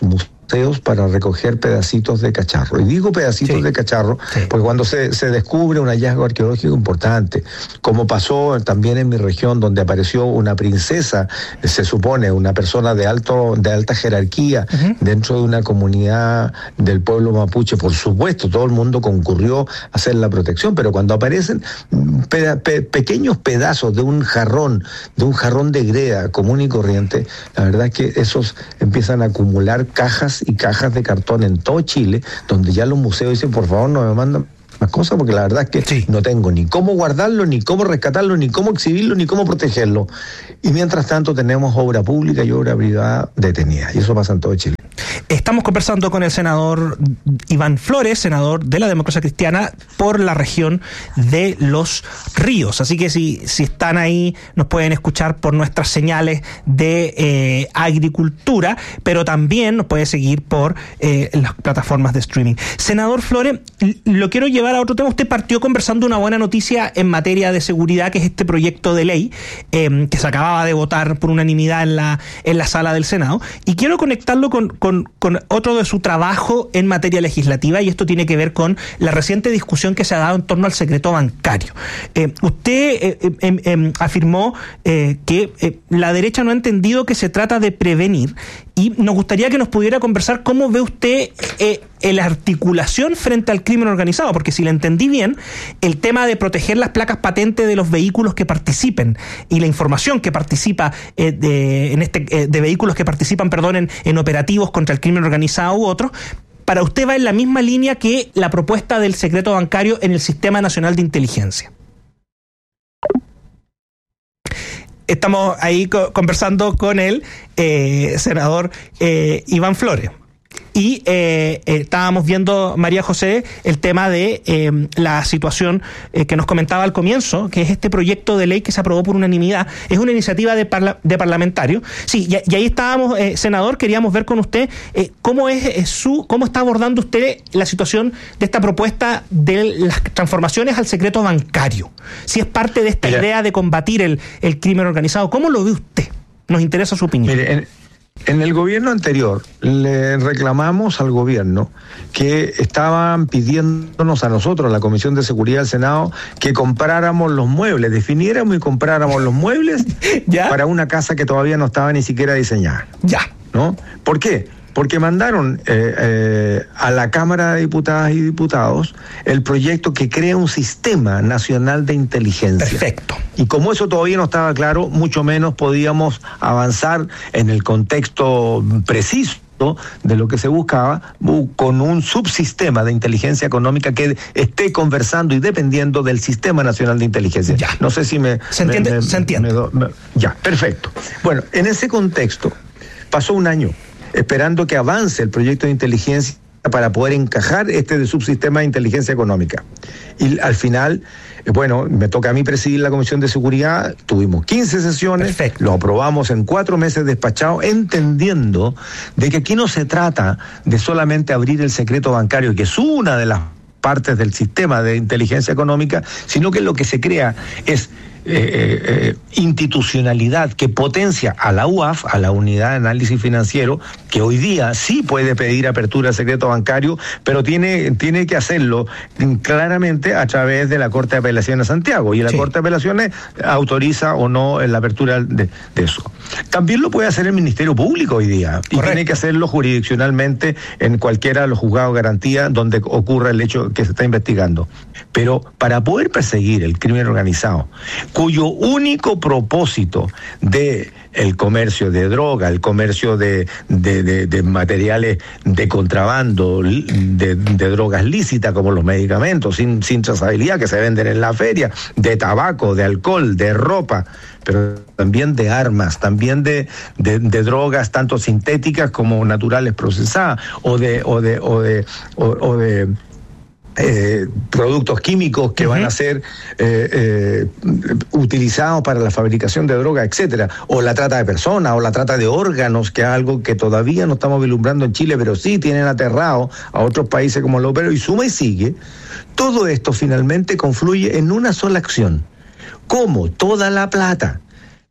para recoger pedacitos de cacharro. Y digo pedacitos sí. de cacharro sí. porque cuando se, se descubre un hallazgo arqueológico importante, como pasó también en mi región, donde apareció una princesa, se supone, una persona de alto de alta jerarquía uh-huh. dentro de una comunidad del pueblo mapuche, por supuesto, todo el mundo concurrió a hacer la protección, pero cuando aparecen pe- pe- pequeños pedazos de un jarrón, de un jarrón de greda común y corriente, la verdad es que esos empiezan a acumular cajas y cajas de cartón en todo Chile, donde ya los museos dicen, por favor, no me mandan más cosas, porque la verdad es que sí. no tengo ni cómo guardarlo, ni cómo rescatarlo, ni cómo exhibirlo, ni cómo protegerlo. Y mientras tanto tenemos obra pública y obra privada detenida, y eso pasa en todo Chile. Estamos conversando con el senador Iván Flores, senador de la Democracia Cristiana por la región de Los Ríos. Así que si, si están ahí, nos pueden escuchar por nuestras señales de eh, agricultura, pero también nos puede seguir por eh, las plataformas de streaming. Senador Flores, lo quiero llevar a otro tema. Usted partió conversando una buena noticia en materia de seguridad, que es este proyecto de ley eh, que se acababa de votar por unanimidad en la, en la sala del Senado. Y quiero conectarlo con, con con otro de su trabajo en materia legislativa, y esto tiene que ver con la reciente discusión que se ha dado en torno al secreto bancario. Eh, usted eh, eh, eh, afirmó eh, que eh, la derecha no ha entendido que se trata de prevenir, y nos gustaría que nos pudiera conversar cómo ve usted eh, la articulación frente al crimen organizado, porque si le entendí bien, el tema de proteger las placas patentes de los vehículos que participen y la información que participa eh, de, en este, eh, de vehículos que participan, perdón, en, en operativos contra el crimen organizado u otros, para usted va en la misma línea que la propuesta del secreto bancario en el Sistema Nacional de Inteligencia. Estamos ahí co- conversando con el eh, senador eh, Iván Flores. Y eh, eh, estábamos viendo, María José, el tema de eh, la situación eh, que nos comentaba al comienzo, que es este proyecto de ley que se aprobó por unanimidad. Es una iniciativa de, parla- de parlamentarios. Sí, y, y ahí estábamos, eh, senador, queríamos ver con usted eh, cómo es eh, su, cómo está abordando usted la situación de esta propuesta de las transformaciones al secreto bancario. Si es parte de esta Mira, idea de combatir el, el crimen organizado, ¿cómo lo ve usted? Nos interesa su opinión. Mire, en... En el gobierno anterior le reclamamos al gobierno que estaban pidiéndonos a nosotros, la Comisión de Seguridad del Senado, que compráramos los muebles, definiéramos y compráramos los muebles ¿Ya? para una casa que todavía no estaba ni siquiera diseñada. Ya. ¿No? ¿Por qué? Porque mandaron eh, eh, a la Cámara de Diputadas y Diputados el proyecto que crea un sistema nacional de inteligencia. Perfecto. Y como eso todavía no estaba claro, mucho menos podíamos avanzar en el contexto preciso de lo que se buscaba, con un subsistema de inteligencia económica que esté conversando y dependiendo del Sistema Nacional de Inteligencia. Ya. No sé si me... ¿Se entiende? Me, me, Se entiende. Me, me, ya, perfecto. Bueno, en ese contexto pasó un año esperando que avance el proyecto de inteligencia para poder encajar este de subsistema de inteligencia económica. Y al final, bueno, me toca a mí presidir la Comisión de Seguridad, tuvimos quince sesiones, Perfecto. Lo aprobamos en cuatro meses despachado, entendiendo de que aquí no se trata de solamente abrir el secreto bancario, que es una de las partes del sistema de inteligencia económica, sino que lo que se crea es Eh, eh, institucionalidad que potencia a la U A F, a la Unidad de Análisis Financiero, que hoy día sí puede pedir apertura al secreto bancario, pero tiene, tiene que hacerlo claramente a través de la Corte de Apelaciones de Santiago, y la sí. Corte de Apelaciones autoriza o no la apertura de, de eso. También lo puede hacer el Ministerio Público hoy día, y Correcto. Tiene que hacerlo jurisdiccionalmente en cualquiera de los juzgados de garantía donde ocurra el hecho que se está investigando. Pero para poder perseguir el crimen organizado, cuyo único propósito de el comercio de droga, el comercio de, de, de, de materiales de contrabando, de, de drogas lícitas como los medicamentos sin, sin trazabilidad que se venden en la feria, de tabaco, de alcohol, de ropa, pero también de armas, también de, de, de drogas tanto sintéticas como naturales procesadas, o de, o de, o de, o, o de Eh, productos químicos que uh-huh. van a ser eh, eh, utilizados para la fabricación de droga, etcétera, o la trata de personas, o la trata de órganos, que es algo que todavía no estamos vislumbrando en Chile, pero sí tienen aterrado a otros países como los Perú, y suma y sigue. Todo esto finalmente confluye en una sola acción: cómo toda la plata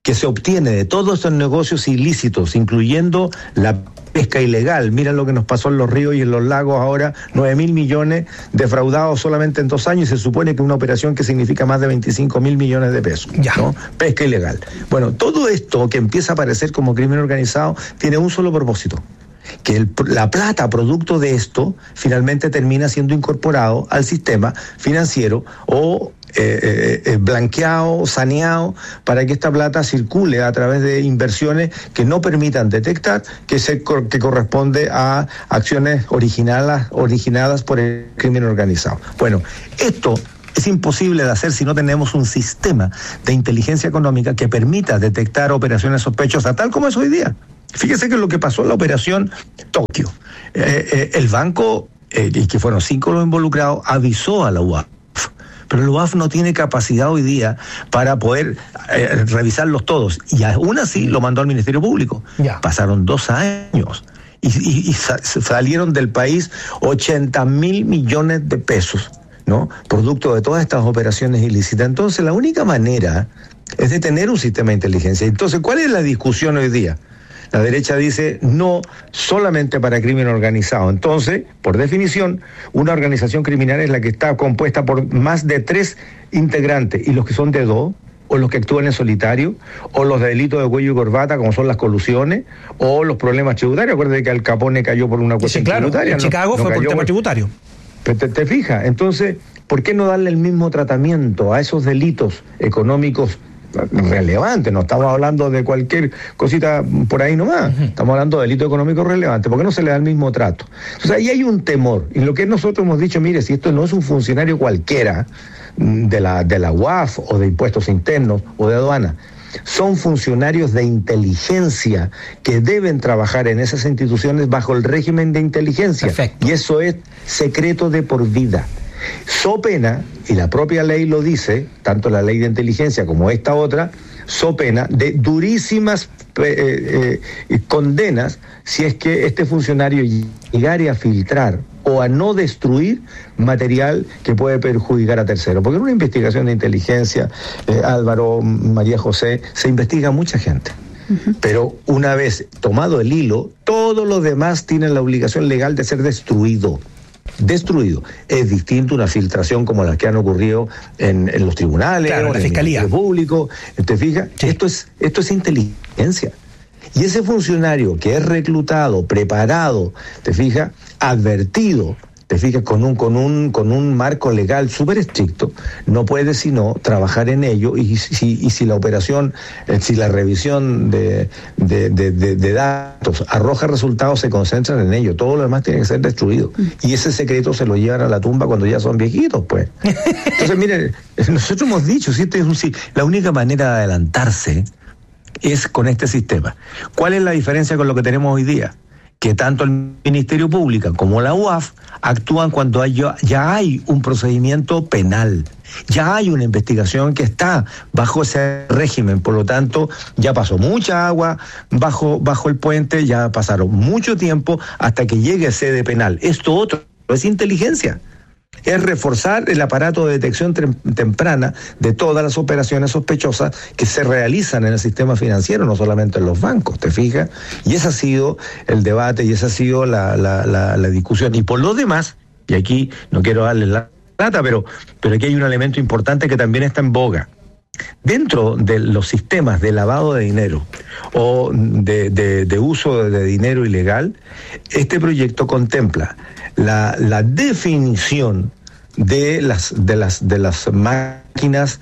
que se obtiene de todos estos negocios ilícitos, incluyendo la pesca ilegal. Mira lo que nos pasó en los ríos y en los lagos ahora, nueve mil millones defraudados solamente en dos años, y se supone que una operación que significa más de veinticinco mil millones de pesos, ¿no? Pesca ilegal. Bueno, todo esto que empieza a aparecer como crimen organizado tiene un solo propósito: que el, la plata producto de esto finalmente termina siendo incorporado al sistema financiero o eh, eh, eh, blanqueado, saneado, para que esta plata circule a través de inversiones que no permitan detectar que se que corresponde a acciones originadas, originadas por el crimen organizado. Bueno, esto es imposible de hacer si no tenemos un sistema de inteligencia económica que permita detectar operaciones sospechosas, tal como es hoy día. Fíjese que lo que pasó en la operación Tokio, eh, eh, el banco, eh, y que fueron cinco los involucrados, avisó a la U A F, pero la U A F no tiene capacidad hoy día para poder eh, revisarlos todos, y aún así lo mandó al Ministerio Público. Ya. Pasaron dos años y, y, y salieron del país ochenta mil millones de pesos, ¿no? Producto de todas estas operaciones ilícitas. Entonces, la única manera es de tener un sistema de inteligencia. Entonces, ¿cuál es la discusión hoy día? La derecha dice no solamente para crimen organizado. Entonces, por definición, una organización criminal es la que está compuesta por más de tres integrantes, y los que son de dos, o los que actúan en solitario, o los de delitos de cuello y corbata, como son las colusiones, o los problemas tributarios. Acuérdate que Al Capone cayó por una cuestión sí, claro, tributaria. En Chicago no, fue no por tema por... tributario. Te, te fijas, entonces, ¿por qué no darle el mismo tratamiento a esos delitos económicos relevante? No estamos hablando de cualquier cosita por ahí nomás, uh-huh. Estamos hablando de delito económico relevante. ¿Por qué no se le da el mismo trato? O sea, ahí hay un temor, y lo que nosotros hemos dicho, mire, si esto no es un funcionario cualquiera de la, de la U A F o de impuestos internos o de aduana, son funcionarios de inteligencia que deben trabajar en esas instituciones bajo el régimen de inteligencia. Perfecto. Y eso es secreto de por vida. So pena, y la propia ley lo dice, tanto la ley de inteligencia como esta otra, so pena de durísimas eh, eh, condenas si es que este funcionario llegare a filtrar o a no destruir material que puede perjudicar a terceros. Porque en una investigación de inteligencia, eh, Álvaro, María José, se investiga a mucha gente. Uh-huh. Pero una vez tomado el hilo, todos los demás tienen la obligación legal de ser destruido. Destruido. Es distinto una filtración como las que han ocurrido en, en los tribunales, claro, o en la Fiscalía. El Público. ¿Te fijas? Sí. Esto es, esto es inteligencia. Y ese funcionario que es reclutado, preparado, te fijas, advertido, te fijas, con un, con un, con un marco legal súper estricto, no puede sino trabajar en ello, y si, y si la operación, si la revisión de, de, de, de, de datos arroja resultados, se concentran en ello. Todo lo demás tiene que ser destruido. Y ese secreto se lo llevan a la tumba cuando ya son viejitos, pues. Entonces, miren, nosotros hemos dicho, si este es un, si, la única manera de adelantarse es con este sistema. ¿Cuál es la diferencia con lo que tenemos hoy día? Que tanto el Ministerio Público como la U A F actúan cuando hay, ya hay un procedimiento penal, ya hay una investigación que está bajo ese régimen. Por lo tanto, ya pasó mucha agua bajo, bajo el puente, ya pasaron mucho tiempo hasta que llegue sede penal. Esto otro es inteligencia. Es reforzar el aparato de detección temprana de todas las operaciones sospechosas que se realizan en el sistema financiero, no solamente en los bancos, ¿te fijas? Y ese ha sido el debate y esa ha sido la, la, la, la discusión. Y por lo demás, y aquí no quiero darles la plata, pero, pero aquí hay un elemento importante que también está en boga. Dentro de los sistemas de lavado de dinero o de, de, de uso de dinero ilegal, este proyecto contempla la, la definición de las, de las, de las máquinas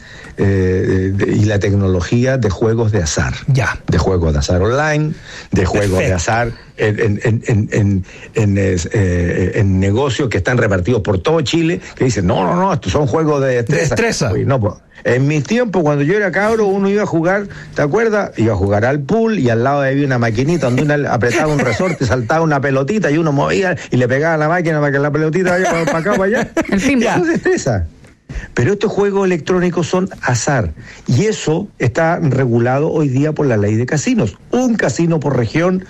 eh, de, y la tecnología de juegos de azar. Ya. De juegos de azar online, de juegos Perfecto. de azar en, en, en, en, en, en, eh, en negocios que están repartidos por todo Chile, que dicen, no, no, no, estos son juegos de destreza. Destreza. Oye, no, pues, en mis tiempos, cuando yo era cabro, uno iba a jugar, ¿te acuerdas? Iba a jugar al pool y al lado había una maquinita donde uno apretaba un resorte, saltaba una pelotita y uno movía y le pegaba a la máquina para que la pelotita vaya para acá o para allá. En fin, eso es destreza. Pero estos juegos electrónicos son azar, y eso está regulado hoy día por la ley de casinos. Un casino por región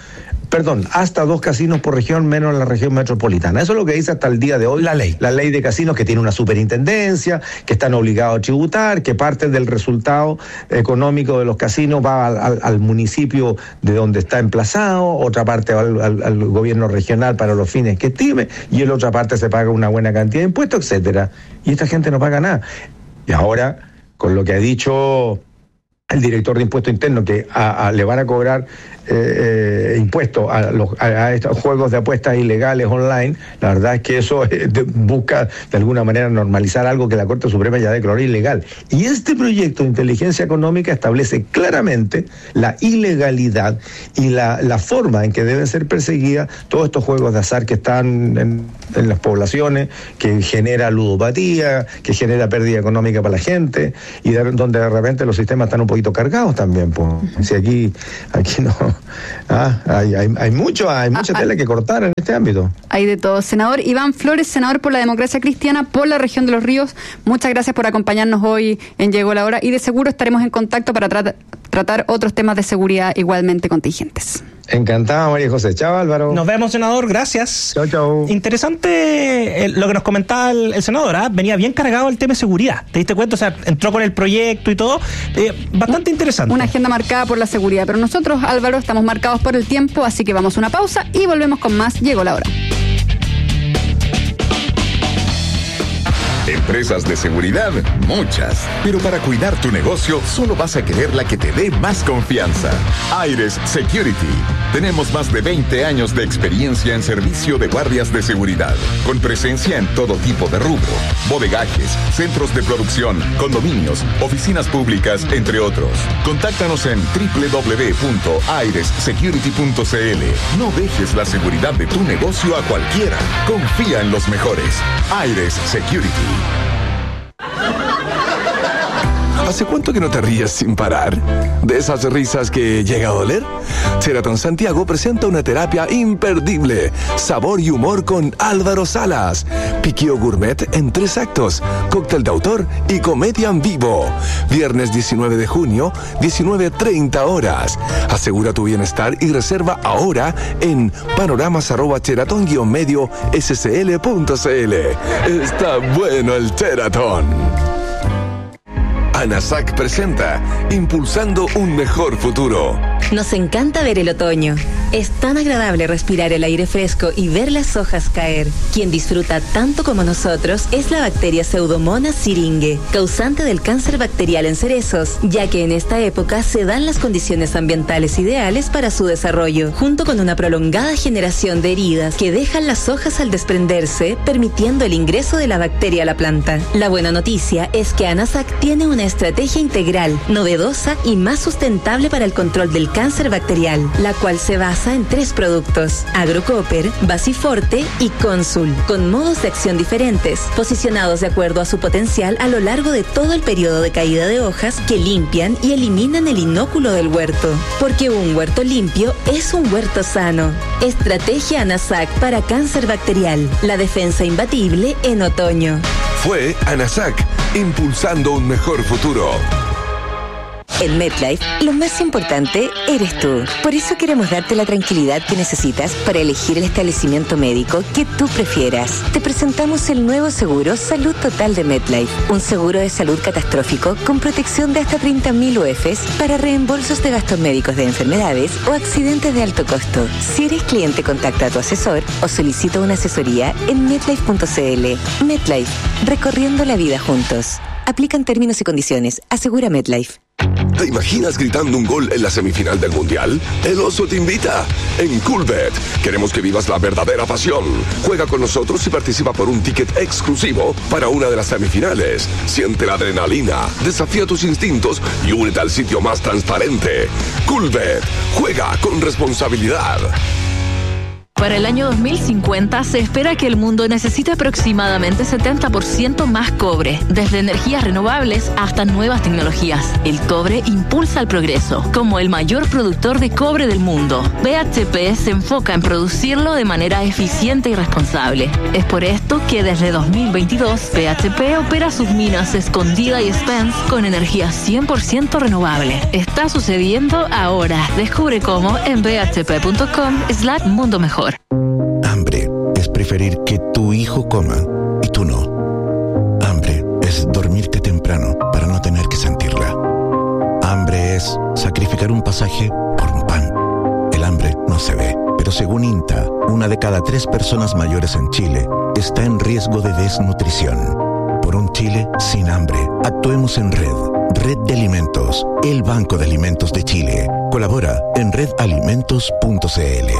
perdón, hasta dos casinos por región menos en la región metropolitana. Eso es lo que dice hasta el día de hoy la ley. La ley de casinos, que tiene una superintendencia, que están obligados a tributar, que parte del resultado económico de los casinos va al, al, al municipio de donde está emplazado, otra parte va al, al, al gobierno regional para los fines que estime, y en la otra parte se paga una buena cantidad de impuestos, etcétera. Y esta gente no paga nada. Y ahora, con lo que ha dicho el director de Impuesto Interno, que a, a, le van a cobrar eh, eh, impuestos a, los, a, a estos juegos de apuestas ilegales online, la verdad es que eso eh, de, busca de alguna manera normalizar algo que la Corte Suprema ya declaró ilegal. Y este proyecto de inteligencia económica establece claramente la ilegalidad y la, la forma en que deben ser perseguidas todos estos juegos de azar que están en, en las poblaciones, que genera ludopatía, que genera pérdida económica para la gente, y de, donde de repente los sistemas están un poquito cargados también. Pues. Si aquí, aquí no... Ah, hay, hay, hay mucho, hay mucha ah, tela que cortar en este ámbito. Hay de todo. Senador Iván Flores, senador por la Democracia Cristiana por la región de Los Ríos, muchas gracias por acompañarnos hoy en Llegó la Hora, y de seguro estaremos en contacto para tra- tratar otros temas de seguridad igualmente contingentes. Encantado, María José. Chao, Álvaro. Nos vemos, senador. Gracias. Chao, chao. Interesante eh, lo que nos comentaba el, el senador. ¿eh? Venía bien cargado el tema de seguridad. ¿Te diste cuenta? O sea, entró con el proyecto y todo. Eh, bastante interesante. Una agenda marcada por la seguridad. Pero nosotros, Álvaro, estamos marcados por el tiempo, así que vamos a una pausa y volvemos con más Llegó la Hora. Empresas de seguridad, muchas. Pero para cuidar tu negocio, solo vas a querer la que te dé más confianza. Aires Security. Tenemos más de veinte años de experiencia en servicio de guardias de seguridad, con presencia en todo tipo de rubro: bodegajes, centros de producción, condominios, oficinas públicas, entre otros. Contáctanos en doble u doble u doble u punto aires security punto c l. No dejes la seguridad de tu negocio a cualquiera. Confía en los mejores. Aires Security. ¿Hace cuánto que no te ríes sin parar? ¿De esas risas que llega a doler? Sheraton Santiago presenta una terapia imperdible. Sabor y humor con Álvaro Salas. Piqueo gourmet en tres actos. Cóctel de autor y comedia en vivo. Viernes diecinueve de junio, diecinueve treinta horas. Asegura tu bienestar y reserva ahora en panoramas arroba sheraton guion medio scl punto cl. Está bueno el Sheraton. ANASAC presenta Impulsando un mejor futuro. Nos encanta ver el otoño. Es tan agradable respirar el aire fresco y ver las hojas caer. Quien disfruta tanto como nosotros es la bacteria Pseudomonas syringae, causante del cáncer bacterial en cerezos, ya que en esta época se dan las condiciones ambientales ideales para su desarrollo, junto con una prolongada generación de heridas que dejan las hojas al desprenderse, permitiendo el ingreso de la bacteria a la planta. La buena noticia es que ANASAC tiene una estrategia integral, novedosa y más sustentable para el control del cáncer bacterial, la cual se basa en tres productos: AgroCopper, Basiforte y Consul, con modos de acción diferentes, posicionados de acuerdo a su potencial a lo largo de todo el periodo de caída de hojas, que limpian y eliminan el inóculo del huerto. Porque un huerto limpio es un huerto sano. Estrategia ANASAC para cáncer bacterial, la defensa imbatible en otoño. Fue ANASAC, impulsando un mejor futuro. En MetLife, lo más importante eres tú. Por eso queremos darte la tranquilidad que necesitas para elegir el establecimiento médico que tú prefieras. Te presentamos el nuevo seguro Salud Total de MetLife, un seguro de salud catastrófico con protección de hasta treinta mil U F s para reembolsos de gastos médicos de enfermedades o accidentes de alto costo. Si eres cliente, contacta a tu asesor o solicita una asesoría en metlife punto c l. MetLife, recorriendo la vida juntos. Aplican términos y condiciones. Asegura MetLife. ¿Te imaginas gritando un gol en la semifinal del Mundial? El Oso te invita. En Coolbet queremos que vivas la verdadera pasión. Juega con nosotros y participa por un ticket exclusivo para una de las semifinales. Siente la adrenalina, desafía tus instintos y únete al sitio más transparente. Coolbet. Juega con responsabilidad. Para el año dos mil cincuenta se espera que el mundo necesite aproximadamente setenta por ciento más cobre, desde energías renovables hasta nuevas tecnologías. El cobre impulsa el progreso. Como el mayor productor de cobre del mundo, B H P se enfoca en producirlo de manera eficiente y responsable. Es por esto que desde dos mil veintidós B H P opera sus minas Escondida y Spence con energía cien por ciento renovable. Está sucediendo ahora. Descubre cómo en b h p punto com slash mundo mejor. Hambre es preferir que tu hijo coma y tú no. Hambre es dormirte temprano para no tener que sentirla. Hambre es sacrificar un pasaje por un pan. El hambre no se ve, pero según INTA, una de cada tres personas mayores en Chile está en riesgo de desnutrición. Por un Chile sin hambre, actuemos en red. Red de Alimentos, el Banco de Alimentos de Chile. Colabora en red alimentos punto c l.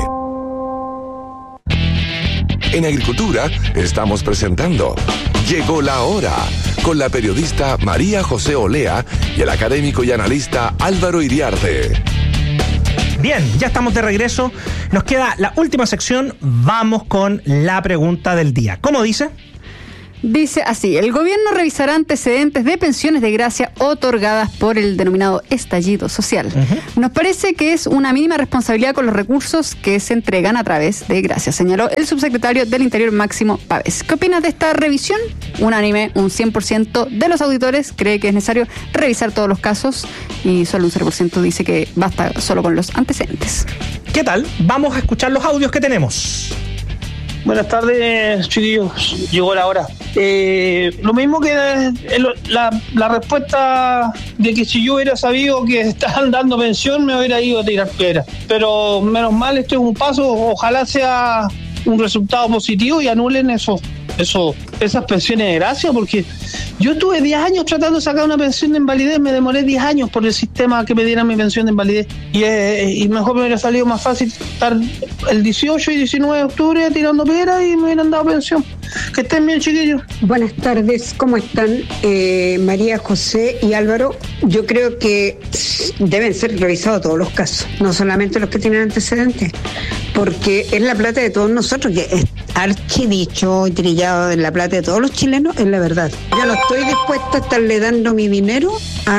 En Agricultura estamos presentando Llegó la Hora con la periodista María José Olea y el académico y analista Álvaro Iriarte. Bien, ya estamos de regreso. Nos queda la última sección. Vamos con la pregunta del día. ¿Cómo dice? Dice así: el gobierno revisará antecedentes de pensiones de gracia otorgadas por el denominado estallido social. Uh-huh. Nos parece que es una mínima responsabilidad con los recursos que se entregan a través de gracia, señaló el subsecretario del Interior Máximo Pávez. ¿Qué opinas de esta revisión? Unánime, un cien por ciento de los auditores cree que es necesario revisar todos los casos y solo un cero por ciento dice que basta solo con los antecedentes. ¿Qué tal? Vamos a escuchar los audios que tenemos. Buenas tardes, chiquillos. Llegó la hora. Eh, lo mismo que la, la respuesta de que si yo hubiera sabido que estaban dando pensión, me hubiera ido a tirar piedra. Pero menos mal, esto es un paso. Ojalá sea un resultado positivo y anulen eso, eso, esas pensiones de gracia, porque yo estuve diez años tratando de sacar una pensión de invalidez, me demoré diez años por el sistema que me dieran mi pensión de invalidez y, eh, y mejor me hubiera salido más fácil estar el dieciocho y diecinueve de octubre tirando piedras y me hubieran dado pensión. Que estén bien, chiquillos. Buenas tardes, ¿cómo están? Eh, María José y Álvaro, yo creo que deben ser revisados todos los casos, no solamente los que tienen antecedentes, porque es la plata de todos nosotros, que es archidicho y trillado de la plata de todos los chilenos, es la verdad. Yo no estoy dispuesta a estarle dando mi dinero a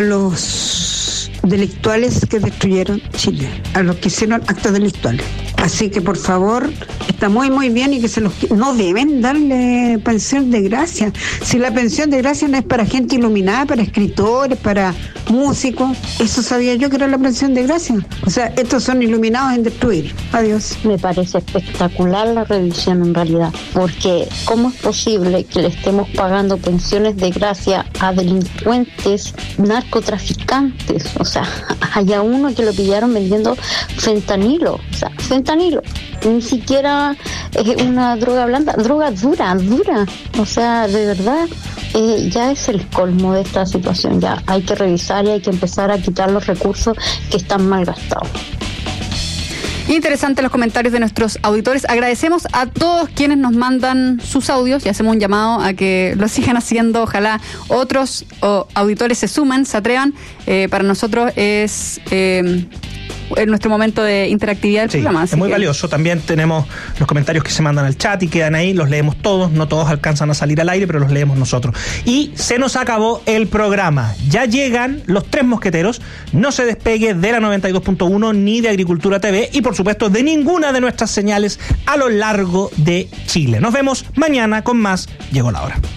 los delictuales que destruyeron Chile, a los que hicieron actos delictuales. Así que por favor, está muy muy bien y que se los no deben darle pensión de gracia. Si la pensión de gracia no es para gente iluminada, para escritores, para músicos, eso sabía yo que era la pensión de gracia. O sea, estos son iluminados en destruir. Adiós. Me parece espectacular la revisión en realidad, porque ¿cómo es posible que le estemos pagando pensiones de gracia a delincuentes, narcotraficantes? O sea, haya uno que lo pillaron vendiendo fentanilo, o sea, fentanilo, ni siquiera es una droga blanda, droga dura, dura, o sea, de verdad, eh, ya es el colmo de esta situación. Ya hay que revisar y hay que empezar a quitar los recursos que están mal gastados. Interesantes los comentarios de nuestros auditores. Agradecemos a todos quienes nos mandan sus audios y hacemos un llamado a que lo sigan haciendo. Ojalá otros o auditores se sumen, se atrevan. Eh, para nosotros es... Eh, en nuestro momento de interactividad del sí, programa. Es muy que... valioso. También tenemos los comentarios que se mandan al chat y quedan ahí, los leemos todos, no todos alcanzan a salir al aire, pero los leemos nosotros. Y se nos acabó el programa. Ya llegan los tres mosqueteros. No se despegue de la noventa y dos punto uno ni de Agricultura T V y por supuesto de ninguna de nuestras señales a lo largo de Chile. Nos vemos mañana con más Llegó la Hora.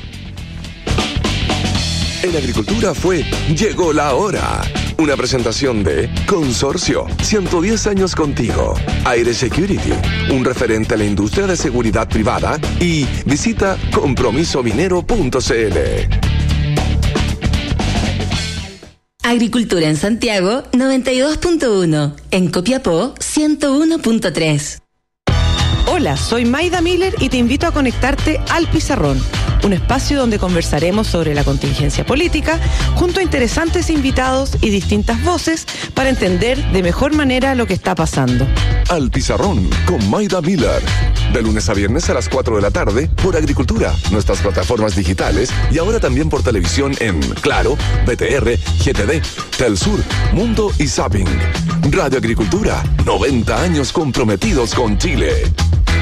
En Agricultura fue Llegó la Hora. Una presentación de Consorcio, ciento diez años contigo. Aire Security, un referente a la industria de seguridad privada. Y visita compromiso minero punto c l. Agricultura en Santiago, noventa y dos punto uno. En Copiapó, ciento uno punto tres. Hola, soy Maida Miller y te invito a conectarte al Pizarrón, un espacio donde conversaremos sobre la contingencia política junto a interesantes invitados y distintas voces para entender de mejor manera lo que está pasando. Al Pizarrón con Maida Miller, de lunes a viernes a las cuatro de la tarde por Agricultura, nuestras plataformas digitales y ahora también por televisión en Claro, B T R, G T D, Telsur, Mundo y Zapping. Radio Agricultura, noventa años comprometidos con Chile.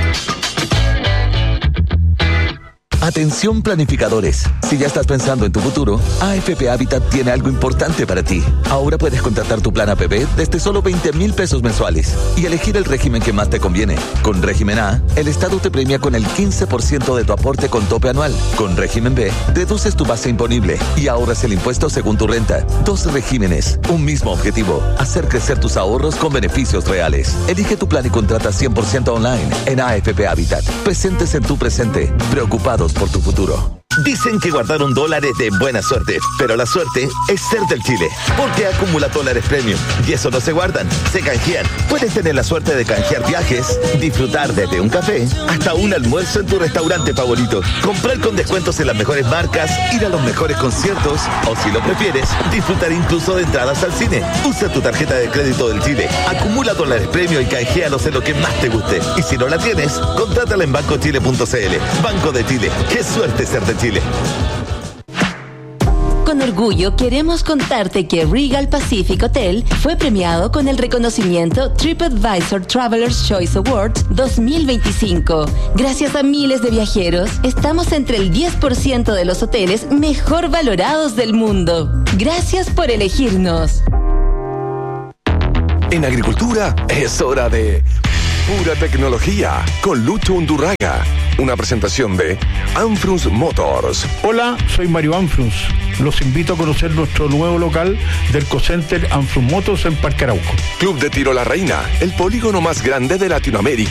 Atención planificadores, si ya estás pensando en tu futuro, A F P Habitat tiene algo importante para ti. Ahora puedes contratar tu plan A P P desde solo veinte mil pesos mensuales y elegir el régimen que más te conviene. Con régimen A, el Estado te premia con el quince por ciento de tu aporte con tope anual. Con régimen B, reduces tu base imponible y ahorras el impuesto según tu renta. Dos regímenes, un mismo objetivo, hacer crecer tus ahorros con beneficios reales. Elige tu plan y contrata cien por ciento online en A F P Habitat. Presentes en tu presente, preocupados por tu futuro. Dicen que guardaron dólares de buena suerte, pero la suerte es ser del Chile, porque acumula dólares premium y eso no se guardan, se canjean. Puedes tener la suerte de canjear viajes, disfrutar desde un café hasta un almuerzo en tu restaurante favorito, comprar con descuentos en las mejores marcas, ir a los mejores conciertos o, si lo prefieres, disfrutar incluso de entradas al cine. Usa tu tarjeta de crédito del Chile, acumula dólares premium y canjealos en lo que más te guste. Y si no la tienes, contrátala en banco chile punto c l. Banco de Chile, qué suerte ser de Chile. Con orgullo queremos contarte que Regal Pacific Hotel fue premiado con el reconocimiento TripAdvisor Traveler's Choice Awards dos mil veinticinco. Gracias a miles de viajeros, estamos entre el diez por ciento de los hoteles mejor valorados del mundo. Gracias por elegirnos. En agricultura es hora de pura tecnología con Lucho Undurraga. Una presentación de Anfrus Motors. Hola, soy Mario Anfrus. Los invito a conocer nuestro nuevo local del Cocenter Anfrus Motors en Parque Arauco. Club de Tiro La Reina, el polígono más grande de Latinoamérica.